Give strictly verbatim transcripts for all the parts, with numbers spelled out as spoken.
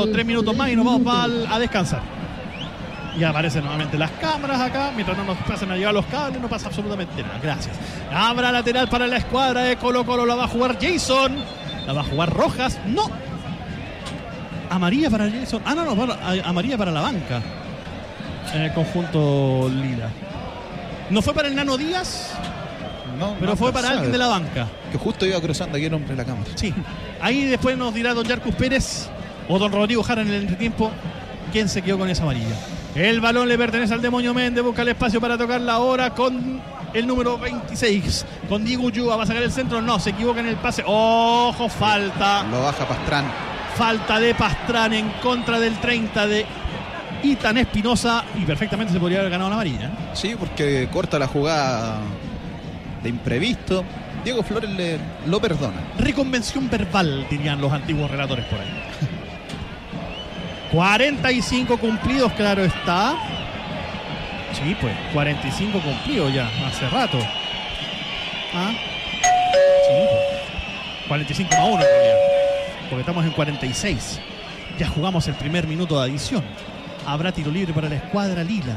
Quedan tres minutos más y nos vamos a, a descansar. Y aparecen nuevamente las cámaras acá. Mientras no nos pasen a llevar los cables, no pasa absolutamente nada. Gracias. Habrá lateral para la escuadra de Colo Colo. La va a jugar Jason. La va a jugar Rojas. No. Amarilla para Jason. Ah, no, no. Para, amarilla para la banca. En el conjunto lila. ¿No fue para el Nano Díaz? No, pero no, fue no para sabe. Alguien de la banca. Que justo iba cruzando aquí el hombre de la cámara. Sí. Ahí después nos dirá don Yarcus Pérez o don Rodrigo Jara en el entretiempo quién se quedó con esa amarilla. El balón le pertenece al Demonio Méndez. Busca el espacio para tocarla ahora con el número veintiséis. Con Diego Ulloa. ¿Va a sacar el centro? No, se equivoca en el pase. ¡Ojo! Falta. Lo baja Pastrán. Falta de Pastrán en contra del treinta de Ethan Espinosa. Y perfectamente se podría haber ganado la amarilla. Sí, porque corta la jugada de imprevisto. Diego Flores le, lo perdona. Reconvención verbal, dirían los antiguos relatores por ahí. cuarenta y cinco cumplidos, claro está. Sí, pues, cuarenta y cinco cumplidos ya, hace rato. ¿Ah? Sí, pues. cuarenta y cinco más uno en realidad. Porque estamos en cuarenta y seis. Ya jugamos el primer minuto de adición. Habrá tiro libre para la escuadra lila.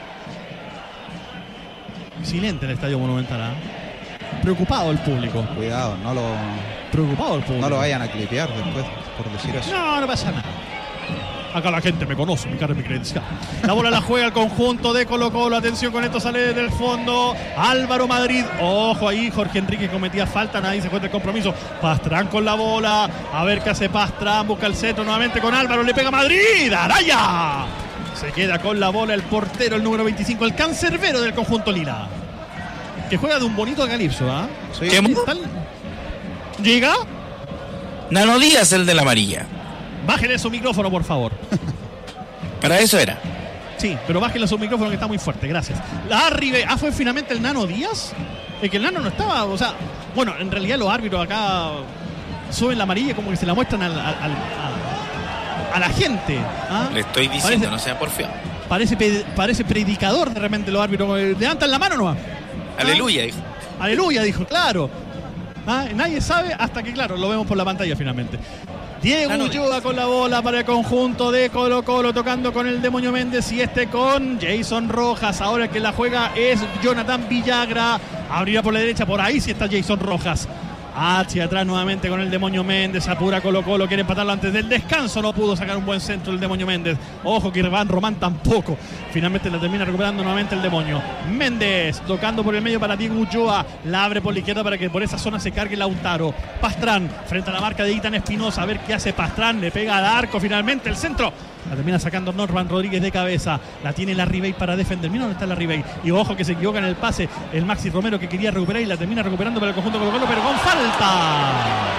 Silente el Estadio Monumental, ¿eh? Preocupado el público. Cuidado, no lo... Preocupado el público. No lo vayan a clipear después, por decir eso. No, no pasa nada. Acá la gente me conoce, mi cara y mi credencial. La bola la juega el conjunto de Colo Colo. Atención con esto, sale del fondo Álvaro Madrid. Ojo ahí, Jorge Enrique cometía falta. Nadie se encuentra el compromiso. Pastrán con la bola. A ver qué hace Pastrán. Busca el centro nuevamente con Álvaro. Le pega Madrid. ¡Araya! Se queda con la bola el portero, el número veinticinco, el cancerbero del conjunto lila. Que juega de un bonito calipso, ¿ah? ¿eh? Sí. ¿Qué? ¿Llega? Nano Díaz, el de la amarilla. Bájale su micrófono, por favor. Para eso era. Sí, pero bájale su micrófono que está muy fuerte, gracias. La Ribe. Ah, fue finalmente el Nano Díaz. Es que el Nano no estaba, o sea, bueno, en realidad los árbitros acá suben la amarilla como que se la muestran al, al, al, a, a la gente. ¿Ah? Le estoy diciendo, parece, no sea porfiado. Parece, parece predicador de repente los árbitros. Levantan la mano nomás. ¿Ah? Aleluya, dijo. Aleluya, dijo, claro. ¿Ah? Nadie sabe hasta que, claro, lo vemos por la pantalla finalmente. Diego Ulloa con la bola para el conjunto de Colo Colo, tocando con el Demonio Méndez y este con Jason Rojas. Ahora el que la juega es Jonathan Villagra. Abrirá por la derecha, por ahí sí está Jason Rojas. Hacia atrás nuevamente con el Demonio Méndez. Apura Colo Colo, quiere empatarlo antes del descanso. No pudo sacar un buen centro el Demonio Méndez. Ojo que Iván Román tampoco. Finalmente la termina recuperando nuevamente el Demonio Méndez, tocando por el medio para Diego Ulloa. La abre por la izquierda para que por esa zona se cargue Lautaro. Pastrán frente a la marca de Ethan Espinosa. A ver qué hace Pastrán. Le pega al arco finalmente el centro. La termina sacando Norman Rodríguez de cabeza. La tiene la Ribey para defender. Mira dónde está la Ribey. Y ojo que se equivoca en el pase el Maxi Romero, que quería recuperar y la termina recuperando para el conjunto Colo Colo, pero con falta.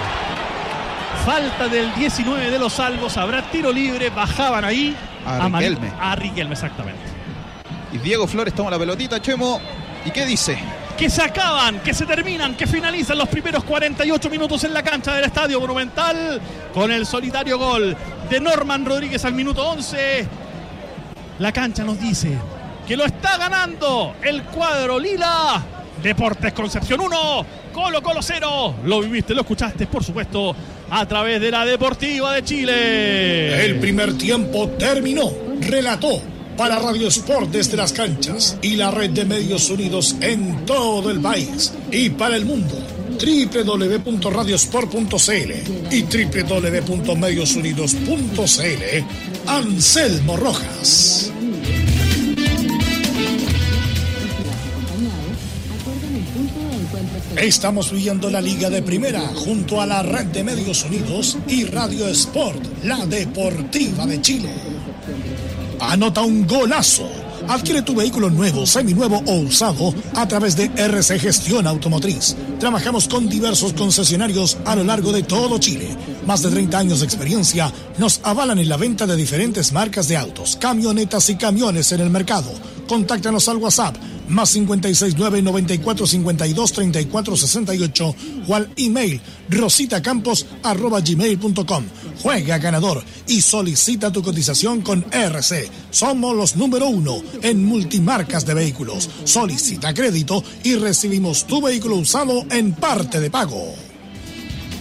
Falta del diecinueve de los Salvos. Habrá tiro libre. Bajaban ahí a Riquelme. A Riquelme, exactamente. Y Diego Flores toma la pelotita, Chemo. ¿Y qué dice? Que se acaban, que se terminan, que finalizan los primeros cuarenta y ocho minutos en la cancha del Estadio Monumental con el solitario gol de Norman Rodríguez al minuto once. La cancha nos dice que lo está ganando el cuadro lila. Deportes Concepción uno, Colo Colo cero. Lo viviste, lo escuchaste, por supuesto, a través de la Deportiva de Chile. El primer tiempo terminó. Relató para Radio Sport desde las canchas y la red de medios unidos en todo el país y para el mundo, doble u doble u doble u punto radiosport punto c l y doble u doble u doble u punto medios unidos punto c l. Anselmo Rojas. Estamos viviendo la Liga de Primera junto a la red de medios unidos y Radio Sport, la Deportiva de Chile. Anota un golazo. Adquiere tu vehículo nuevo, seminuevo o usado a través de R C Gestión Automotriz. Trabajamos con diversos concesionarios a lo largo de todo Chile. Más de treinta años de experiencia nos avalan en la venta de diferentes marcas de autos, camionetas y camiones en el mercado. Contáctanos al WhatsApp más cincuenta y seis nueve noventa y cuatro cincuenta y dos treinta y cuatro sesenta y ocho o al email rositacampos arroba gmail punto com. Juega ganador y solicita tu cotización con R C. Somos los número uno en multimarcas de vehículos. Solicita crédito y recibimos tu vehículo usado en parte de pago.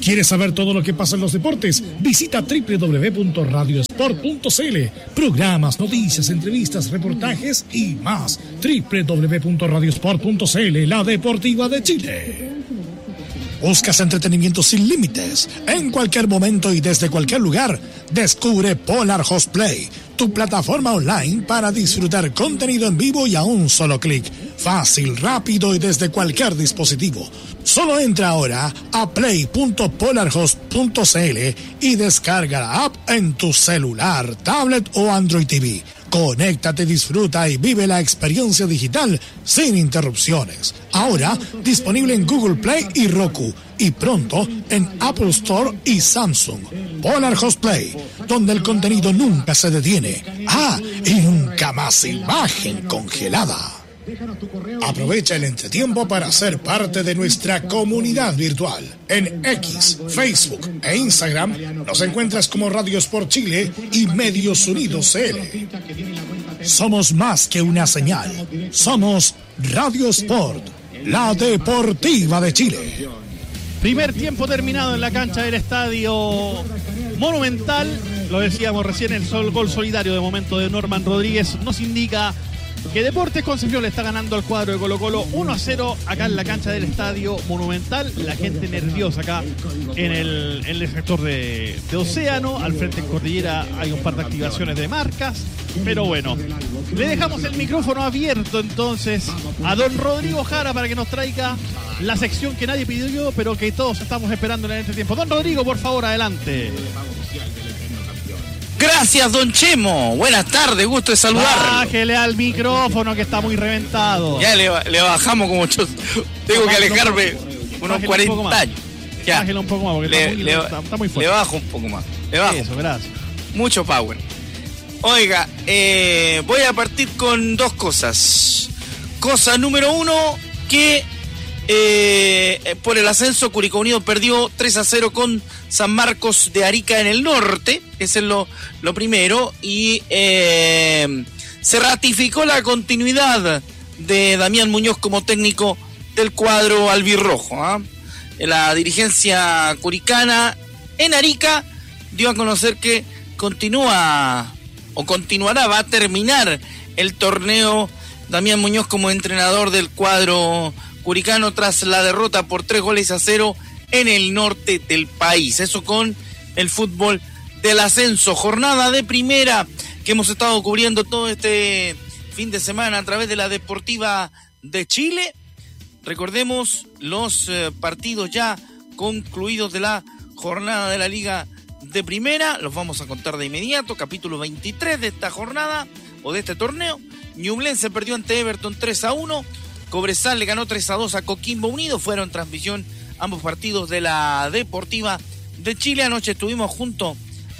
¿Quieres saber todo lo que pasa en los deportes? Visita doble u doble u doble u punto radio sport punto c l. Programas, noticias, entrevistas, reportajes y más. doble u doble u doble u punto radio sport punto c l, la deportiva de Chile. ¿Buscas entretenimiento sin límites? En cualquier momento y desde cualquier lugar, descubre Polar Host Play, tu plataforma online para disfrutar contenido en vivo y a un solo clic. Fácil, rápido y desde cualquier dispositivo. Solo entra ahora a play punto polar host punto c l y descarga la app en tu celular, tablet o Android T V. Conéctate, disfruta y vive la experiencia digital sin interrupciones. Ahora disponible en Google Play y Roku y pronto en Apple Store y Samsung. Polar Host Play, donde el contenido nunca se detiene. Ah, y nunca más imagen congelada. Aprovecha el entretiempo para ser parte de nuestra comunidad virtual. En X, Facebook e Instagram nos encuentras como Radio Sport Chile y Medios Unidos C L. Somos más que una señal. Somos Radio Sport, la deportiva de Chile. Primer tiempo terminado en la cancha del Estadio Monumental. Lo decíamos recién, el sol, gol solidario de momento de Norman Rodríguez nos indica que Deportes Concepción le está ganando al cuadro de Colo-Colo uno a cero acá en la cancha del Estadio Monumental. La gente nerviosa acá en el, en el sector de, de Océano. Al frente en Cordillera hay un par de activaciones de marcas. Pero bueno, le dejamos el micrófono abierto entonces a don Rodrigo Jara para que nos traiga la sección que nadie pidió, pero que todos estamos esperando en este tiempo. Don Rodrigo, por favor, adelante. Gracias, don Chemo. Buenas tardes, gusto de saludarlo. Bájele al micrófono que está muy reventado. Ya le, le bajamos como yo. Tengo que alejarme unos cuarenta años. Ya. Bájele un poco más porque le, está, muy, le, está, está muy fuerte. Le bajo un poco más. Le bajo. Eso, gracias. Mucho power. Oiga, eh, voy a partir con dos cosas. Cosa número uno, que eh, por el ascenso Curicó Unido perdió tres a cero con San Marcos de Arica en el norte. Ese es lo, lo primero. Y eh, se ratificó la continuidad de Damián Muñoz como técnico del cuadro albirrojo. ¿eh? La dirigencia curicana en Arica dio a conocer que continúa o continuará, va a terminar el torneo Damián Muñoz como entrenador del cuadro curicano tras la derrota por tres goles a cero en el norte del país. Eso con el fútbol del ascenso. Jornada de primera que hemos estado cubriendo todo este fin de semana a través de la Deportiva de Chile. Recordemos los eh, partidos ya concluidos de la jornada de la Liga de Primera. Los vamos a contar de inmediato. Capítulo veintitrés de esta jornada o de este torneo. Ñublense perdió ante Everton tres a uno. Cobresal le ganó tres a dos a Coquimbo Unido. Fueron transmisión ambos partidos de la Deportiva de Chile. Anoche estuvimos junto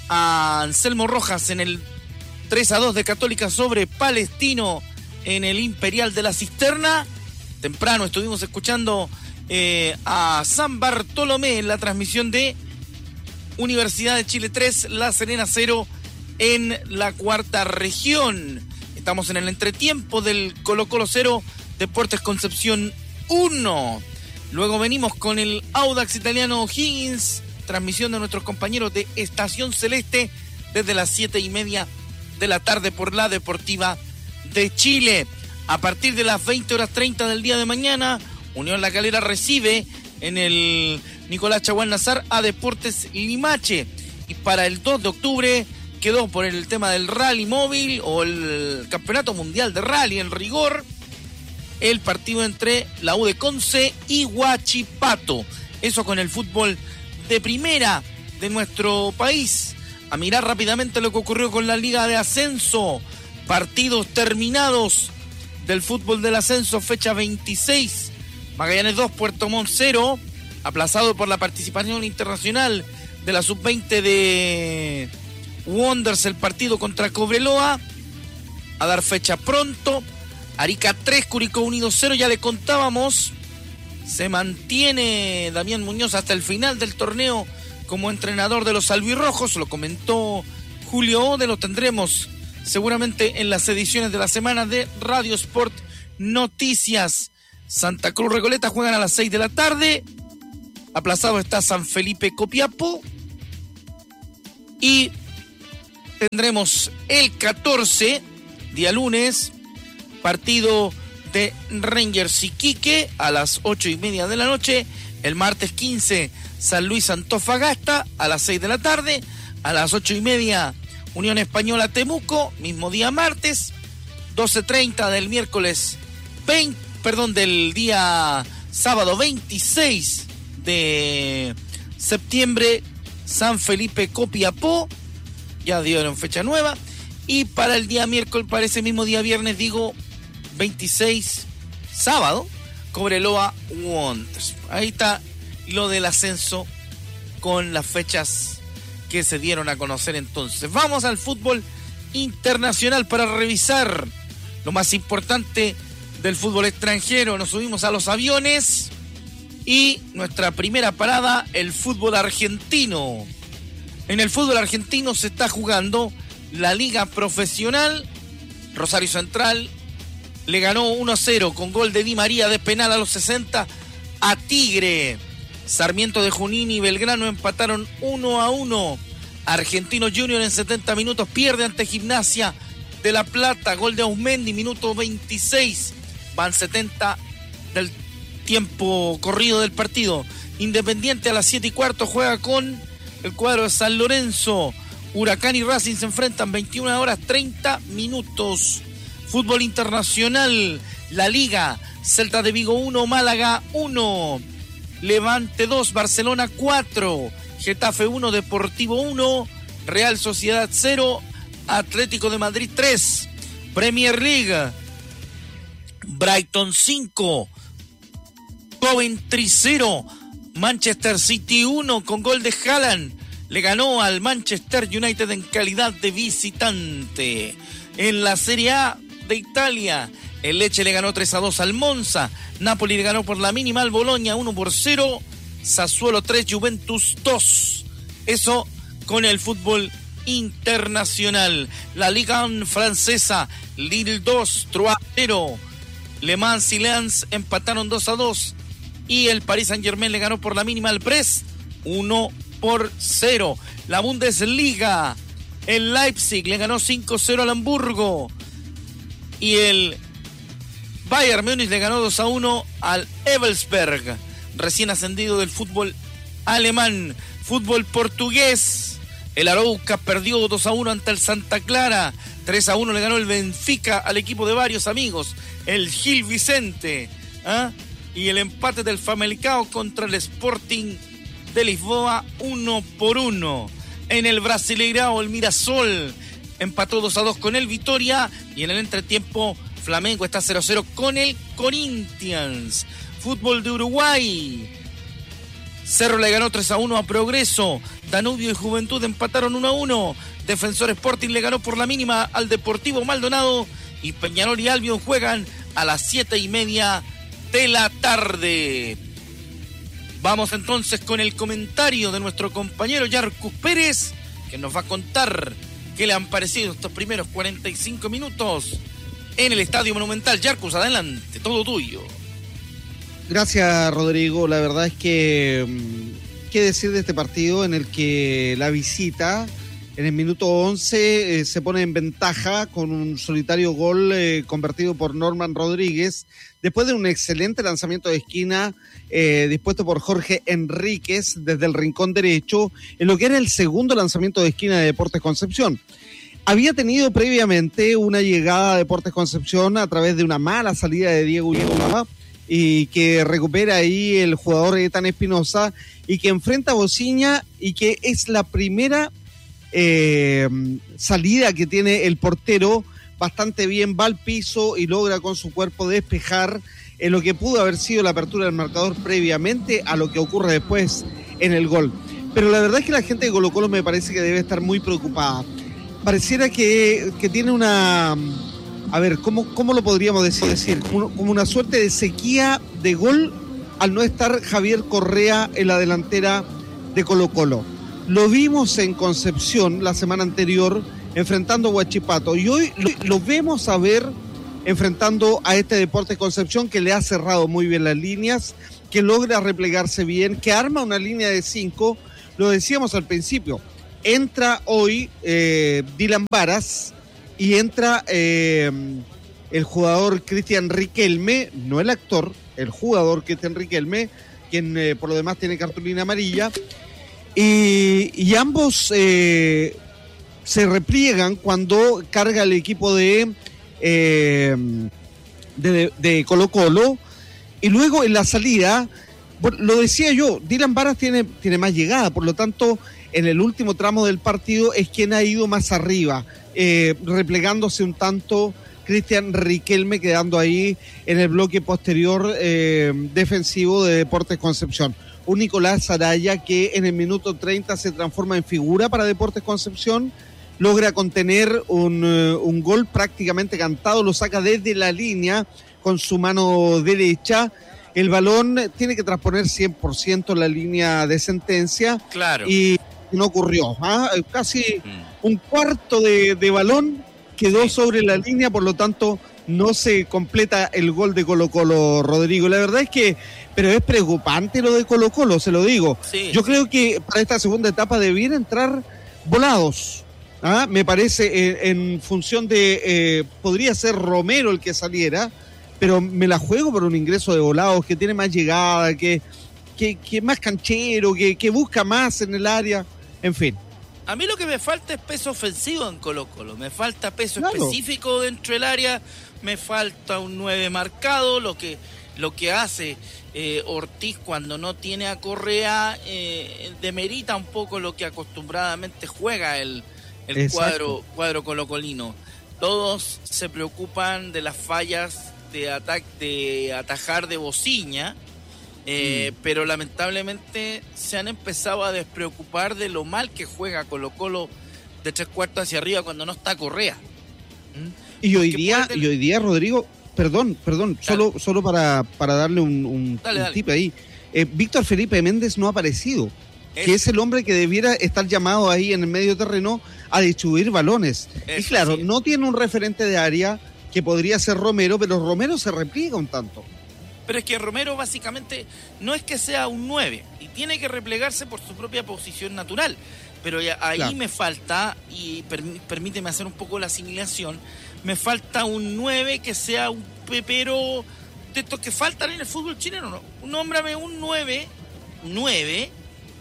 a Anselmo Rojas en el tres a dos de Católica sobre Palestino en el Imperial de la Cisterna. Temprano estuvimos escuchando eh, a San Bartolomé en la transmisión de Universidad de Chile tres, La Serena cero en la cuarta región. Estamos en el entretiempo del Colo-Colo cero, Deportes Concepción uno. Luego venimos con el Audax italiano O'Higgins, transmisión de nuestros compañeros de Estación Celeste desde las siete y media de la tarde por la Deportiva de Chile. A partir de las veinte horas treinta del día de mañana, Unión La Calera recibe en el Nicolás Chaguán Nazar a Deportes Limache. Y para el dos de octubre quedó por el tema del rally móvil o el Campeonato Mundial de Rally en rigor el partido entre la U de Conce y Huachipato. Eso con el fútbol de primera de nuestro país. A mirar rápidamente lo que ocurrió con la Liga de Ascenso. Partidos terminados del fútbol del ascenso, fecha veintiséis. Magallanes dos, Puerto Montt cero. Aplazado por la participación internacional de la sub veinte de Wonders el partido contra Cobreloa. A dar fecha pronto. Arica tres, Curicó Unido cero, ya le contábamos. Se mantiene Damián Muñoz hasta el final del torneo como entrenador de los albirrojos. Lo comentó Julio Ode, lo tendremos seguramente en las ediciones de la semana de Radio Sport Noticias. Santa Cruz Recoleta juegan a las seis de la tarde. aplazado está San Felipe Copiapó. Y tendremos el catorce, día lunes, partido de Rangers Iquique a las ocho y media de la noche. El martes quince, San Luis Antofagasta a las seis de la tarde. A las ocho y media, Unión Española Temuco, mismo día martes. doce treinta del miércoles veinte, perdón, del día sábado veintiséis de septiembre, San Felipe Copiapó, ya dieron fecha nueva. Y para el día miércoles, para ese mismo día viernes, digo veintiséis, sábado, Cobreloa Wanderers. Ahí está lo del ascenso con las fechas que se dieron a conocer entonces. Vamos al fútbol internacional para revisar lo más importante del fútbol extranjero. Nos subimos a los aviones y nuestra primera parada, el fútbol argentino. En el fútbol argentino se está jugando la liga profesional. Rosario Central le ganó uno a cero con gol de Di María de penal a los sesenta a Tigre. Sarmiento de Junín y Belgrano empataron uno a uno. Argentino Junior en setenta minutos pierde ante Gimnasia de La Plata. Gol de Ausmendi, minuto veintiséis. Van setenta del tiempo corrido del partido. Independiente a las siete y cuarto juega con el cuadro de San Lorenzo. Huracán y Racing se enfrentan, veintiuna horas treinta minutos. Fútbol internacional, la Liga, Celta de Vigo uno, Málaga uno, Levante dos, Barcelona cuatro, Getafe uno, Deportivo uno, Real Sociedad cero, Atlético de Madrid tres. Premier League, Brighton cinco, Coventry cero, Manchester City uno con gol de Haaland. Le ganó al Manchester United en calidad de visitante. En la Serie A de Italia, el Lecce le ganó tres a dos al Monza. Napoli le ganó por la mínima al Bologna uno por cero. Sassuolo tres, Juventus dos. Eso con el fútbol internacional. La Liga francesa, Lille dos, Troyes cero. Le Mans y Lens empataron dos a dos. Y el Paris Saint-Germain le ganó por la mínima al Brest uno por cero. La Bundesliga, el Leipzig le ganó cinco cero al Hamburgo. Y el Bayern Múnich le ganó dos a uno al Evelsberg, recién ascendido del fútbol alemán. Fútbol portugués, el Arouca perdió dos a uno ante el Santa Clara. tres a uno le ganó el Benfica al equipo de varios amigos, el Gil Vicente. ¿Ah? Y el empate del Famalicão contra el Sporting de Lisboa, uno por uno. En el Brasileirao, el Mirassol empató dos a dos con el Vitória. Y en el entretiempo, Flamengo está cero a cero con el Corinthians. Fútbol de Uruguay, Cerro le ganó tres a uno a Progreso. Danubio y Juventud empataron uno a uno. Defensor Sporting le ganó por la mínima al Deportivo Maldonado. Y Peñarol y Albion juegan a las siete y media de la tarde. Vamos entonces con el comentario de nuestro compañero Yarcus Pérez, que nos va a contar qué le han parecido estos primeros cuarenta y cinco minutos en el Estadio Monumental. Yarcus, adelante, todo tuyo. Gracias, Rodrigo. La verdad es que, ¿qué decir de este partido en el que la visita, en el minuto once, eh, se pone en ventaja con un solitario gol eh, convertido por Norman Rodríguez, después de un excelente lanzamiento de esquina eh, dispuesto por Jorge Enríquez desde el rincón derecho, en lo que era el segundo lanzamiento de esquina de Deportes Concepción. Había tenido previamente una llegada de Deportes Concepción a través de una mala salida de Diego Ulloa, y que recupera ahí el jugador Ethan Espinosa, y que enfrenta a Bociña, y que es la primera eh, salida que tiene el portero. Bastante bien, va al piso y logra con su cuerpo despejar en lo que pudo haber sido la apertura del marcador previamente a lo que ocurre después en el gol. Pero la verdad es que la gente de Colo Colo me parece que debe estar muy preocupada. Pareciera que, que tiene una... A ver, ¿cómo, cómo lo podríamos decir? decir como, como una suerte de sequía de gol al no estar Javier Correa en la delantera de Colo Colo. Lo vimos en Concepción la semana anterior enfrentando a Huachipato, y hoy lo, lo vemos a ver enfrentando a este Deportes Concepción, que le ha cerrado muy bien las líneas, que logra replegarse bien, que arma una línea de cinco. Lo decíamos al principio, entra hoy eh, Dylan Varas y entra eh, el jugador Cristian Riquelme, no el actor, el jugador Cristian Riquelme, quien eh, por lo demás tiene cartulina amarilla, y, y ambos eh, se repliegan cuando carga el equipo de, eh, de, de Colo Colo, y luego en la salida, lo decía yo, Dylan Varas tiene, tiene más llegada, por lo tanto, en el último tramo del partido es quien ha ido más arriba, eh, replegándose un tanto Cristian Riquelme, quedando ahí en el bloque posterior eh, defensivo de Deportes Concepción. Un Nicolás Araya que en el minuto treinta se transforma en figura para Deportes Concepción, logra contener un, uh, un gol prácticamente cantado, lo saca desde la línea con su mano derecha. El balón tiene que transponer cien por ciento la línea de sentencia. Claro. Y no ocurrió. ¿ah? Casi mm. un cuarto de, de balón quedó sí. sobre la línea, por lo tanto no se completa el gol de Colo Colo, Rodrigo. La verdad es que, pero es preocupante lo de Colo Colo, se lo digo. Sí, Yo sí. creo que para esta segunda etapa debiera entrar Volados. ¿ah? Me parece en, en función de, eh, podría ser Romero el que saliera, pero me la juego por un ingreso de Volados que tiene más llegada, que, que, que es más canchero, que, que busca más en el área, en fin. A mí lo que me falta es peso ofensivo en Colo Colo, me falta peso claro. específico dentro del área, me falta un nueve marcado, lo que, lo que hace eh, Ortiz cuando no tiene a Correa eh, demerita un poco lo que acostumbradamente juega el, el cuadro, cuadro colocolino. Todos se preocupan de las fallas de ataque, de atajar de Bociña, eh, mm. pero lamentablemente se han empezado a despreocupar de lo mal que juega Colo Colo de tres cuartos hacia arriba cuando no está Correa. ¿Mm? Y hoy día, tener... y hoy día, Rodrigo, perdón, perdón, solo, solo para, para darle un, un, dale, un dale. tip ahí. Eh, Víctor Felipe Méndez no ha aparecido, es... que es el hombre que debiera estar llamado ahí en el medio terreno a distribuir balones. Eso, y claro, sí. no tiene un referente de área que podría ser Romero, pero Romero se repliega un tanto. Pero es que Romero básicamente no es que sea un nueve, y tiene que replegarse por su propia posición natural. Pero ya ahí claro. me falta, y per, permíteme hacer un poco la asimilación, me falta un nueve que sea un pepero de estos que faltan en el fútbol chileno, ¿no? Nómbrame un nueve, nueve,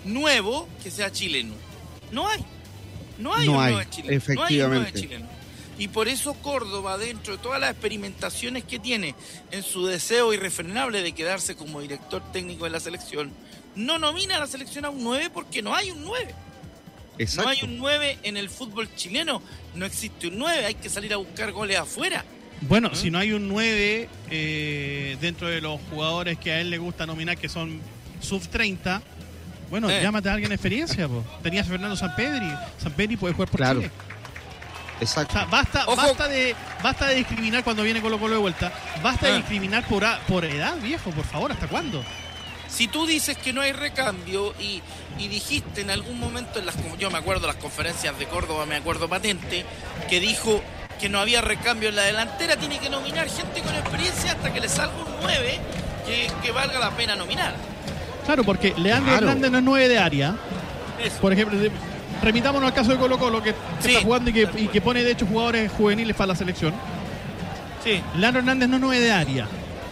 nuevo que sea chileno. No hay. No hay no un hay, nueve chileno. efectivamente. No hay un nueve chileno. Y por eso Córdoba, dentro de todas las experimentaciones que tiene en su deseo irrefrenable de quedarse como director técnico de la selección, no nomina a la selección a un nueve porque no hay un nueve. Exacto. No hay un nueve en el fútbol chileno, no existe un nueve, hay que salir a buscar goles afuera. Bueno, ¿Mm? si no hay un nueve eh, dentro de los jugadores que a él le gusta nominar, que son sub treinta, bueno, eh. llámate a alguien de experiencia. Po. Tenías a Fernando Sampedri, Sampedri puede jugar por claro. Chile. Exacto. O sea, basta, basta, de, basta de discriminar cuando viene Colo Colo de vuelta. Basta ah. de discriminar por, a, por edad, viejo, por favor, ¿hasta cuándo? Si tú dices que no hay recambio y, y dijiste en algún momento, en las, yo me acuerdo las conferencias de Córdoba, me acuerdo patente, que dijo que no había recambio en la delantera, tiene que nominar gente con experiencia hasta que le salga un nueve que, que valga la pena nominar. Claro, porque Leandro claro. Hernández no es nueve de área. Eso. Por ejemplo, remitámonos al caso de Colo Colo, que, que sí. está jugando y que, y que pone de hecho jugadores juveniles para la selección. Sí. Leandro Hernández no es nueve de área.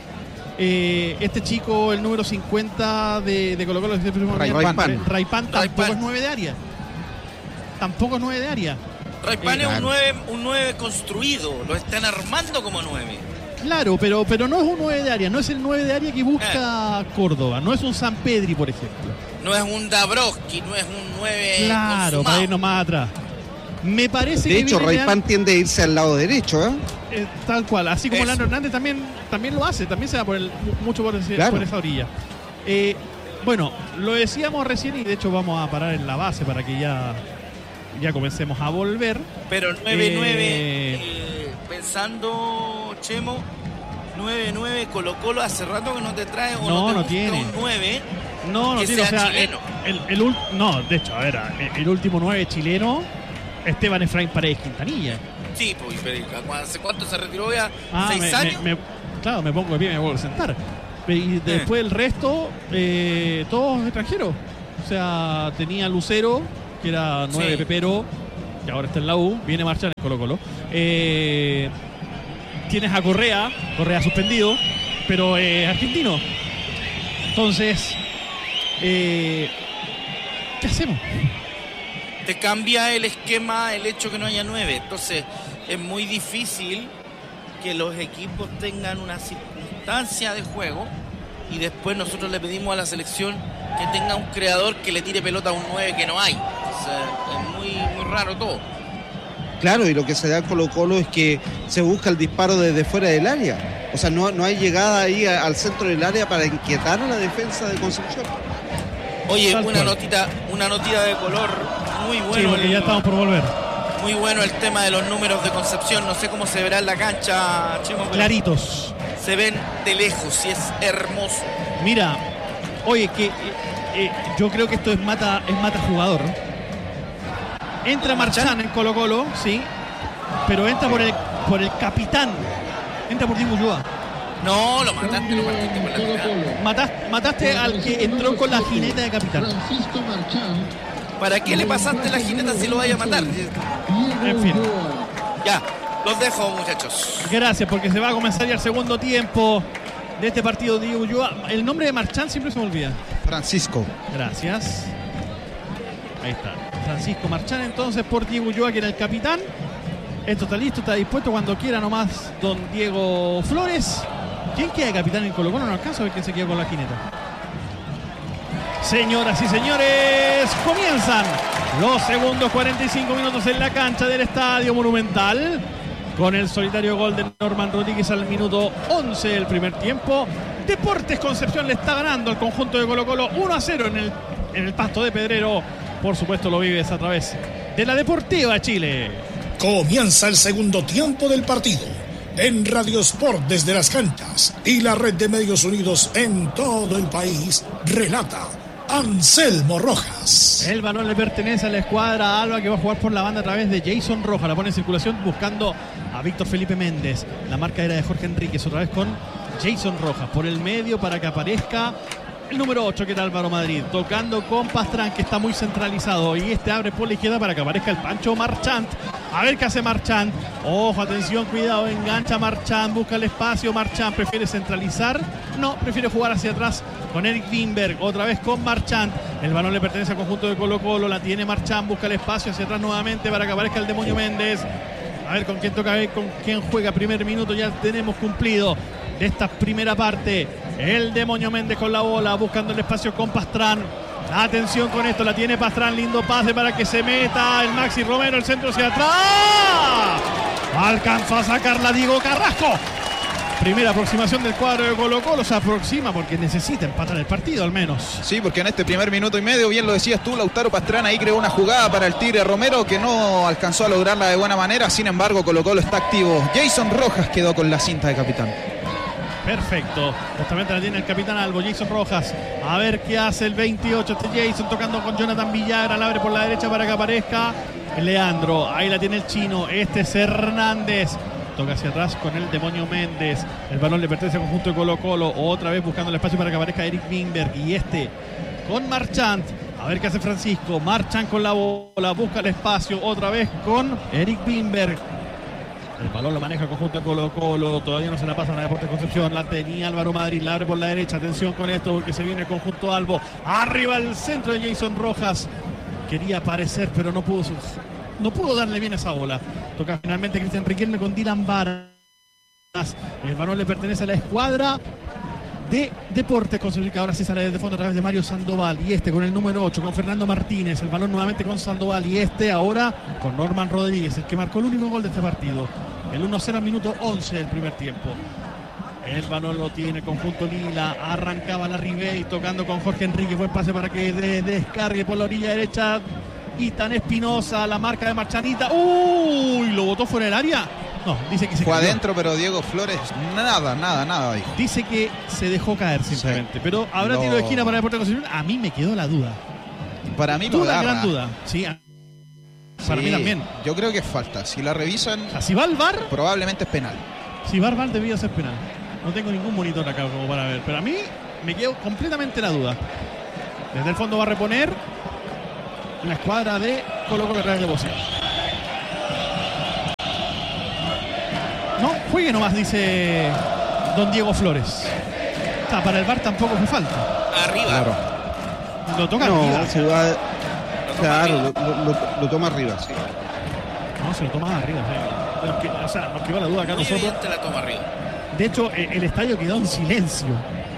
Eh, este chico, el número cincuenta de, de Colo Colo, Raipan, Raipan tampoco es nueve de área. Tampoco es nueve de área. Raipan eh, es un nueve, un nueve construido, lo están armando como nueve. Claro, pero, pero no es un nueve de área, no es el nueve de área que busca eh. Córdoba, no es un Sampedri, por ejemplo. No es un Dabrowski, no es un nueve. Claro, para irnos más atrás. Me parece de que. De hecho, Raipan tiende a irse al lado derecho, ¿eh? eh tal cual, así como Leandro Hernández también, también lo hace, también se va por el, mucho por, ese, claro. por esa orilla. Eh, bueno, lo decíamos recién y de hecho vamos a parar en la base para que ya, ya comencemos a volver. Pero nueve nueve, eh, eh, pensando, Chemo, nueve nueve Colo Colo hace rato que no te trae o no, no te no tiene un nueve. No, no que tiene, sea o sea, chileno. El, el, el, no, de hecho, a ver, el, el último nueve chileno, Esteban Efraín Paredes Quintanilla. Sí, pues, ¿hace cuánto se retiró ya? Ah, ¿Seis me, años? Me, me, claro, me pongo de pie y me vuelvo a sentar. Y después el resto, eh, todos extranjeros. O sea, tenía Lucero, que era nueve Sí. Pepero, y ahora está en la U, viene Marchán en Colo Colo. Eh, tienes a Correa, Correa suspendido, pero es eh, argentino. Entonces, eh, ¿qué hacemos? Te cambia el esquema el hecho que no haya nueve. Entonces, es muy difícil que los equipos tengan una circunstancia de juego y después nosotros le pedimos a la selección que tenga un creador que le tire pelota a un nueve que no hay. Entonces, es muy, muy raro todo. Claro, y lo que se da en Colo Colo es que se busca el disparo desde fuera del área. O sea, no, no hay llegada ahí a, al centro del área para inquietar a la defensa de Concepción. Oye, Tal una cual. notita, una notita de color muy Sí, bueno. porque el- ya estamos por volver. Muy bueno el tema de los números de Concepción. No sé cómo se verá en la cancha, Chimo, pero Claritos. se ven de lejos y es hermoso. Mira, oye, que eh, eh, yo creo que esto es mata, es mata jugador. Entra Marchán en Colo Colo, sí, pero entra por el por el capitán. Entra por Diego Ulloa. No, lo mataste, lo mataste con la mirada. Mataste, mataste al que entró con la jineta de capitán. Francisco Marchán. ¿Para qué le pasaste la jineta si lo vaya a matar? En fin. Ya, los dejo, muchachos. Gracias, porque se va a comenzar ya el segundo tiempo de este partido de Diego Ulloa. El nombre de Marchán siempre se me olvida. Francisco. Gracias. Ahí está. Francisco Marchán entonces por Diego Ulloa, que era el capitán. Esto está listo, está dispuesto cuando quiera nomás don Diego Flores. ¿Quién queda de capitán en Colo Colo? No alcanzo a ver quién se quedó con la jineta. Señoras y señores, comienzan los segundos cuarenta y cinco minutos en la cancha del Estadio Monumental, con el solitario gol de Norman Rodríguez al minuto once del primer tiempo. Deportes Concepción le está ganando al conjunto de Colo Colo uno a cero en el, en el Pasto de Pedrero. Por supuesto lo vives a través de la Deportiva Chile. Comienza el segundo tiempo del partido en Radio Sport desde las canchas y la red de medios unidos en todo el país. Relata Anselmo Rojas. El balón le pertenece a la escuadra Alba, que va a jugar por la banda a través de Jason Rojas. La pone en circulación buscando a Víctor Felipe Méndez. La marca era de Jorge Enríquez, otra vez con Jason Rojas por el medio para que aparezca el número ocho, que era Álvaro Madrid, tocando con Pastrán, que está muy centralizado, y este abre por la izquierda para que aparezca el Pancho Marchant. A ver qué hace Marchant. Ojo, atención, cuidado, engancha Marchant, busca el espacio. Marchant prefiere centralizar, no, prefiere jugar hacia atrás con Eric Wimberg, otra vez con Marchant. El balón le pertenece al conjunto de Colo Colo, la tiene Marchant, busca el espacio hacia atrás nuevamente para que aparezca el Demonio Méndez. A ver con quién toca, a ver con quién juega. Primer minuto ya tenemos cumplido de esta primera parte. El Demonio Méndez con la bola, buscando el espacio con Pastrán. Atención con esto, la tiene Pastrán, lindo pase para que se meta el Maxi Romero, el centro hacia atrás. Alcanzó a sacarla Diego Carrasco. Primera aproximación del cuadro de Colo Colo, se aproxima porque necesita empatar el partido al menos. Sí, porque en este primer minuto y medio, bien lo decías tú, Lautaro Pastrán ahí creó una jugada para el Tigre Romero que no alcanzó a lograrla de buena manera. Sin embargo, Colo Colo está activo. Jason Rojas quedó con la cinta de capitán. Perfecto, justamente la tiene el capitán Albo, Jason Rojas. A ver qué hace el veintiocho, este Jason tocando con Jonathan Villagra, la abre por la derecha para que aparezca Leandro. Ahí la tiene el chino, este es Hernández. Toca hacia atrás con el Demonio Méndez. El balón le pertenece al conjunto de Colo Colo. Otra vez buscando el espacio para que aparezca Eric Wimberg. Y este con Marchant. A ver qué hace Francisco. Marchant con la bola. Busca el espacio. Otra vez con Eric Wimberg. El balón lo maneja el conjunto de Colo Colo. Todavía no se la pasan a Deportes Concepción. La tenía Álvaro Madrid. La abre por la derecha. Atención con esto porque se viene el conjunto Albo. Arriba el centro de Jason Rojas. Quería aparecer pero no pudo. No pudo darle bien esa bola. Toca finalmente Cristian Riquelme con Dylan Varas. El balón le pertenece a la escuadra de Deportes Concepción, que ahora sí sale desde fondo a través de Mario Sandoval. Y este con el número ocho, con Fernando Martínez. El balón nuevamente con Sandoval. Y este ahora con Norman Rodríguez, el que marcó el único gol de este partido. El uno cero al minuto once del primer tiempo. El balón lo tiene el conjunto Lila. Arrancaba la Ribey tocando con Jorge Enrique. Buen pase para que de, descargue por la orilla derecha. Y tan Espinosa, la marca de Marchanita. ¡Uy! ¿Lo botó fuera del área? No, dice que se Fue cayó. adentro, pero Diego Flores nada, nada, nada dijo. Dice que se dejó caer simplemente. Sí. Pero habrá Lo- tiro de esquina para Deportes Concepción. A mí me quedó la duda. Para mí lo Duda, agarra. gran duda. Sí, a- para Sí, mí también. Yo creo que es falta. Si la revisan, O sea, si va al V A R, probablemente es penal. si va al V A R debía ser penal. No tengo ningún monitor acá como para ver, pero a mí me quedo completamente la duda. Desde el fondo va a reponer la escuadra de Colo Colo Real de Bocí. No, juegue nomás, dice don Diego Flores. O sea, para el V A R tampoco fue falta. Arriba. Claro. Lo toca No, arriba. se va, Lo toma claro, arriba. lo, lo- lo toma arriba, sí. No, se lo toma arriba. Sí. Nos que- o sea, nos quedó la duda acá Muy nosotros. evidente la toma arriba. De hecho, eh, el estadio quedó en silencio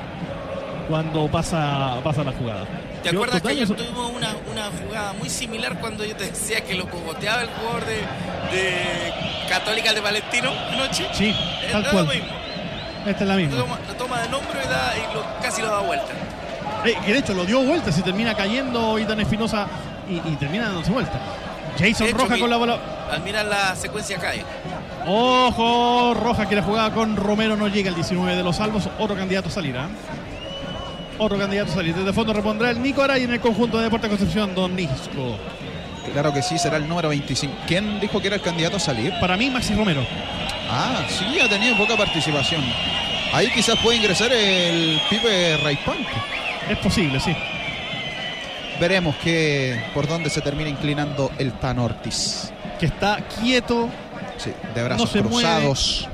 cuando pasa, pasa la jugada. ¿Te Quedó acuerdas que ayer total- tuvimos una, una jugada muy similar cuando yo te decía que lo cogoteaba el jugador de, de Católica de Valentino anoche? Sí, Eh, tal no es cual. lo mismo. Esta es la Lo misma. toma, lo toma del hombro y, da, y lo- casi lo da vuelta. Eh, que de hecho lo dio vuelta, se termina cayendo Itán Espinosa y, y termina dándose vuelta. Jason De hecho, Rojas mi- con la bola. Al mirar la secuencia cae. Ojo, Rojas que la jugaba con Romero no llega el diecinueve de los salvos. Otro candidato a salir, ¿eh? Otro candidato a salir. Desde el fondo repondrá el Nico Aray en el conjunto de Deportes Concepción, Don Nisco. Claro que sí, será el número veinticinco. ¿Quién dijo que era el candidato a salir? Para mí, Maxi Romero. Ah, sí, ha tenido poca participación. Ahí quizás puede ingresar el Pipe Raipante. Es posible, sí. Veremos que por dónde se termina inclinando el Tan Ortiz. Que está quieto, Sí, de brazos No se cruzados.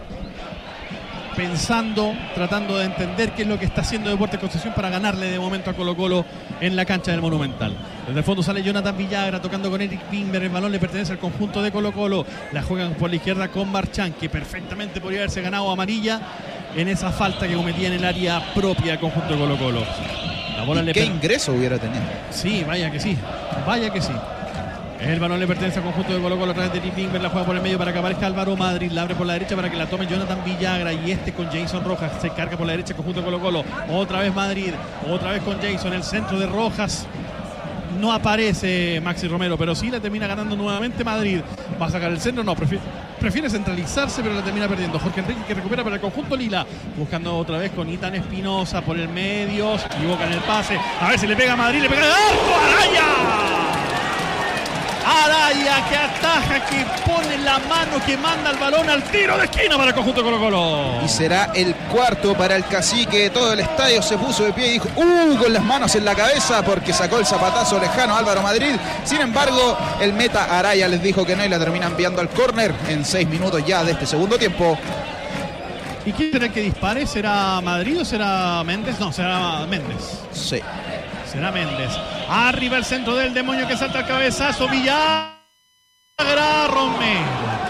pensando, tratando de entender qué es lo que está haciendo Deportes Concepción para ganarle de momento a Colo Colo en la cancha del Monumental. Desde el fondo sale Jonathan Villagra tocando con Eric Pimber. El balón le pertenece al conjunto de Colo Colo. La juegan por la izquierda con Marchán, que perfectamente podría haberse ganado amarilla en esa falta que cometía en el área propia del conjunto de Colo Colo. La bola ¿Y le qué per- ingreso hubiera tenido? Sí, vaya que sí, vaya que sí. El balón le pertenece al conjunto de Colo Colo a través de Eric Pimber. La juega por el medio para que aparezca Álvaro Madrid. La abre por la derecha para que la tome Jonathan Villagra. Y este con Jason Rojas se carga por la derecha el conjunto de Colo Colo. Otra vez Madrid, otra vez con Jason. El centro de Rojas. No aparece Maxi Romero, pero sí la termina ganando nuevamente Madrid. Va a sacar el centro, no, prefiere, prefiere centralizarse, pero la termina perdiendo. Jorge Enrique que recupera para el conjunto Lila. Buscando otra vez con Itán Espinosa por el medio. Se equivoca en el pase. A ver si le pega a Madrid, le pega el arco. ¡Araya! Araya que ataja, que pone la mano, que manda el balón al tiro de esquina para el conjunto de Colo Colo. Y será el cuarto para el Cacique. Todo el estadio se puso de pie y dijo ¡uh! Con las manos en la cabeza porque sacó el zapatazo lejano Álvaro Madrid. Sin embargo, el meta Araya les dijo que no y la termina enviando al córner en seis minutos ya de este segundo tiempo. ¿Y quién será el que dispare? ¿Será Madrid o será Méndez? No, será Méndez. Sí. Será Méndez. Arriba el centro del demonio que salta al cabezazo. Villagra Romero.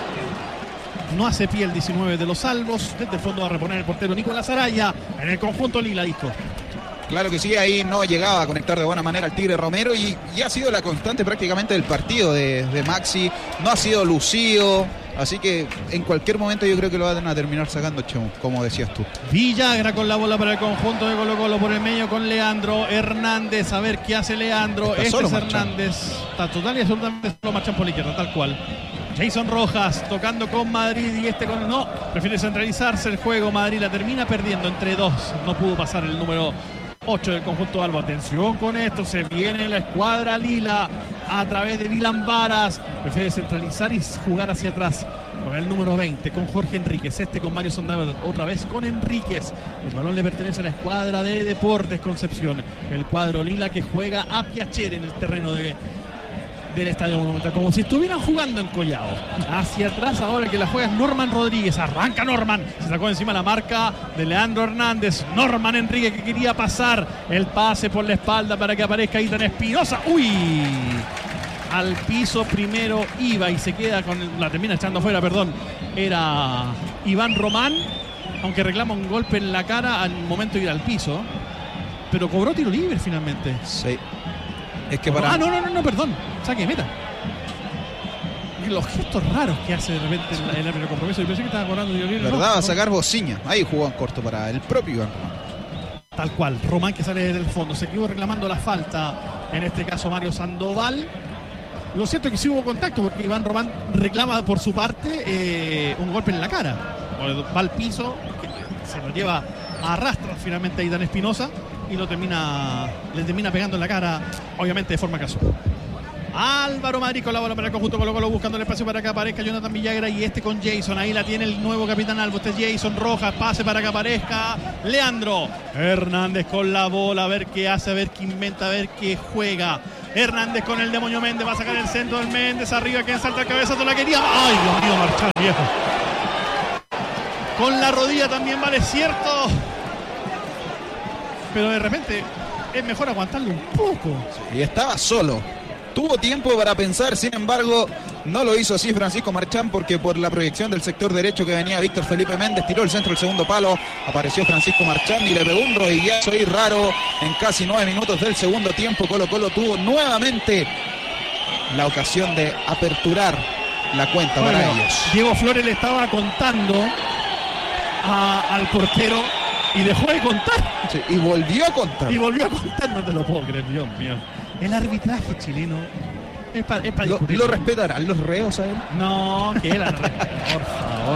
No hace pie el diecinueve de los salvos. Desde el fondo va a reponer el portero Nicolás Araya en el conjunto Lila, disco. Claro que sí, ahí no llegaba a conectar de buena manera el Tigre Romero y, y ha sido la constante prácticamente del partido de, de Maxi. No ha sido lucido, así que en cualquier momento yo creo que lo van a terminar sacando, Chemu, como decías tú. Villagra con la bola para el conjunto de Colo Colo por el medio con Leandro Hernández. A ver qué hace Leandro. Está Este solo es Marchán. Hernández. Está total y absolutamente solo Marchán por la izquierda, tal cual. Jason Rojas tocando con Madrid y este con... No, prefiere centralizarse el juego. Madrid la termina perdiendo entre dos. No pudo pasar el número ocho del conjunto Albo. Atención con esto, se viene la escuadra Lila a través de Dylan Varas. Prefiere centralizar y jugar hacia atrás con el número veinte, con Jorge Enríquez. Este con Mario Sondaver, otra vez con Enríquez. El balón le pertenece a la escuadra de Deportes Concepción. El cuadro Lila que juega a Piacere en el terreno de del Estadio Monumental, como si estuvieran jugando en Collao. Hacia atrás ahora que la juega es Norman Rodríguez. Arranca Norman, se sacó encima la marca de Leandro Hernández. Norman Enrique que quería pasar el pase por la espalda para que aparezca Itán Espinosa. Uy, al piso primero iba y se queda con el, la termina echando afuera, perdón, era Iván Román, aunque reclama un golpe en la cara al momento de ir al piso, pero cobró tiro libre finalmente. Sí. Es que para... Ah, no, no, no, no, perdón. Saque de meta. Los gestos raros que hace de repente el, el árbitro de compromiso. Yo pensé que estaba cobrando tiro libre. ¿Verdad? No, Va a no. sacar bociña. Ahí jugó en corto para el propio Iván Román. Tal cual. Román que sale del fondo. Se quedó reclamando la falta. En este caso Mario Sandoval. Lo cierto es que sí hubo contacto porque Iván Román reclama por su parte eh, un golpe en la cara. Va al piso. Se lo lleva a arrastra finalmente a Itán Espinosa. Y lo termina, le termina pegando en la cara, obviamente de forma casual. Álvaro Madrid con la bola para el conjunto Colo Colo, buscando el espacio para que aparezca Jonathan Villagra y este con Jason. Ahí la tiene el nuevo capitán Albo. Este es Jason Rojas, pase para que aparezca Leandro Hernández con la bola, a ver qué hace, a ver qué inventa, a ver qué juega. Hernández con el demonio Méndez, va a sacar el centro del Méndez, arriba quien salta el cabezazo, la quería. ¡Ay, Dios mío, Marchán, viejo! Con la rodilla también, vale, cierto. Pero de repente es mejor aguantarlo un poco. Y estaba solo. Tuvo tiempo para pensar, sin embargo, no lo hizo así Francisco Marchán, porque por la proyección del sector derecho que venía Víctor Felipe Méndez, tiró el centro del segundo palo, apareció Francisco Marchán y le pegó un rodillazo ahí raro en casi nueve minutos del segundo tiempo. Colo Colo tuvo nuevamente la ocasión de aperturar la cuenta bueno, para ellos. Diego Flores le estaba contando a, al portero y dejó de contar. Sí, y volvió a contar. Y volvió a contar, no te lo puedo creer, Dios mío. El arbitraje chileno es para es pa ¿Lo, ¿Lo respetarán los reos a él? No, que él por favor.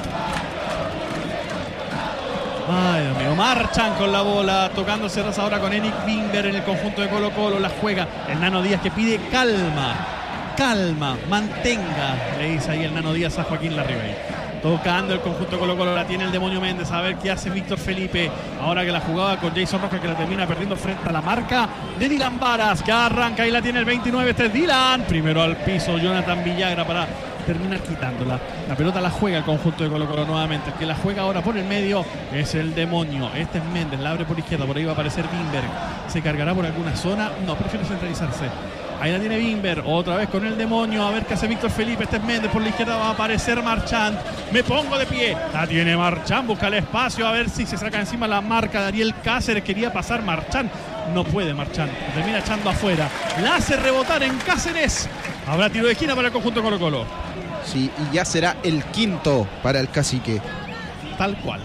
Ay, Dios mío. Marchan con la bola, tocándose ahora con Eric Bimber en el conjunto de Colo Colo. La juega el Nano Díaz, que pide calma, calma, mantenga, le dice ahí el Nano Díaz a Joaquín Larribey. Tocando el conjunto Colo Colo, la tiene el demonio Méndez, a ver qué hace Víctor Felipe, ahora que la jugaba con Jason Rojas, que la termina perdiendo frente a la marca de Dylan Varas, que arranca y la tiene el veintinueve, este es Dylan, primero al piso Jonathan Villagra para terminar quitándola. La pelota la juega el conjunto de Colo Colo nuevamente, el que la juega ahora por el medio es el demonio, este es Méndez, la abre por izquierda, por ahí va a aparecer Bimber, se cargará por alguna zona, no, prefiere centralizarse. Ahí la tiene Bimber, otra vez con el demonio, a ver qué hace Víctor Felipe, este es Méndez, por la izquierda va a aparecer Marchand, me pongo de pie, la tiene Marchand, busca el espacio, a ver si se saca encima la marca de Ariel Cáceres, quería pasar Marchand, no puede Marchand, termina echando afuera, la hace rebotar en Cáceres, habrá tiro de esquina para el conjunto Colo Colo. Sí, y ya será el quinto para el Cacique. Tal cual.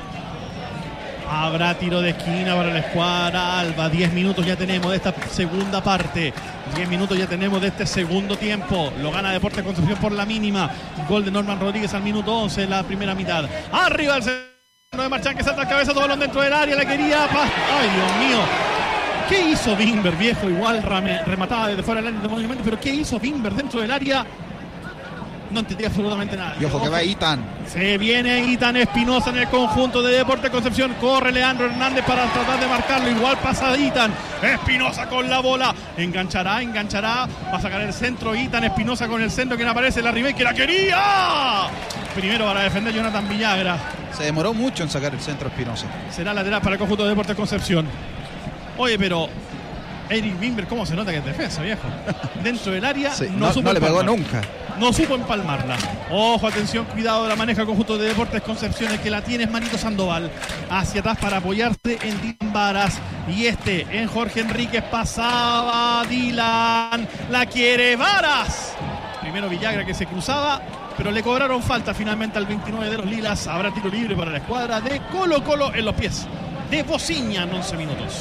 Habrá tiro de esquina para la escuadra Alba. diez minutos ya tenemos de esta segunda parte. diez minutos ya tenemos de este segundo tiempo. Lo gana Deportes Concepción por la mínima. Gol de Norman Rodríguez al minuto once en la primera mitad. Arriba el centro de Marchán, que salta la cabeza, todo balón dentro del área. La quería. Ay, Dios mío. ¿Qué hizo Bimber, viejo? Igual remataba desde fuera del área, pero ¿qué hizo Bimber dentro del área? No entendí absolutamente nada. Y ojo que va Itan. Se viene Itan Espinosa en el conjunto de Deportes Concepción. Corre Leandro Hernández para tratar de marcarlo. Igual pasa Itan. Espinosa con la bola. Enganchará, enganchará. Va a sacar el centro. Itan Espinosa con el centro. Quien aparece, la Ribey, que la quería. Primero para defender Jonathan Villagra. Se demoró mucho en sacar el centro Espinosa. Será lateral para el conjunto de Deportes Concepción. Oye, pero Eric Bimber, ¿cómo se nota que es defensa, viejo? Dentro del área, sí, no, no, supo no le pegó empalmar. nunca. No supo empalmarla. Ojo, atención, cuidado, la maneja el conjunto de Deportes Concepción. El que la tiene es Manito Sandoval. Hacia atrás para apoyarse en Dylan Varas. Y este en Jorge Enríquez. Pasaba Dylan. La quiere Varas. Primero Villagra, que se cruzaba, pero le cobraron falta finalmente al veintinueve de los Lilas. Habrá tiro libre para la escuadra de Colo Colo en los pies de Bociña en once minutos.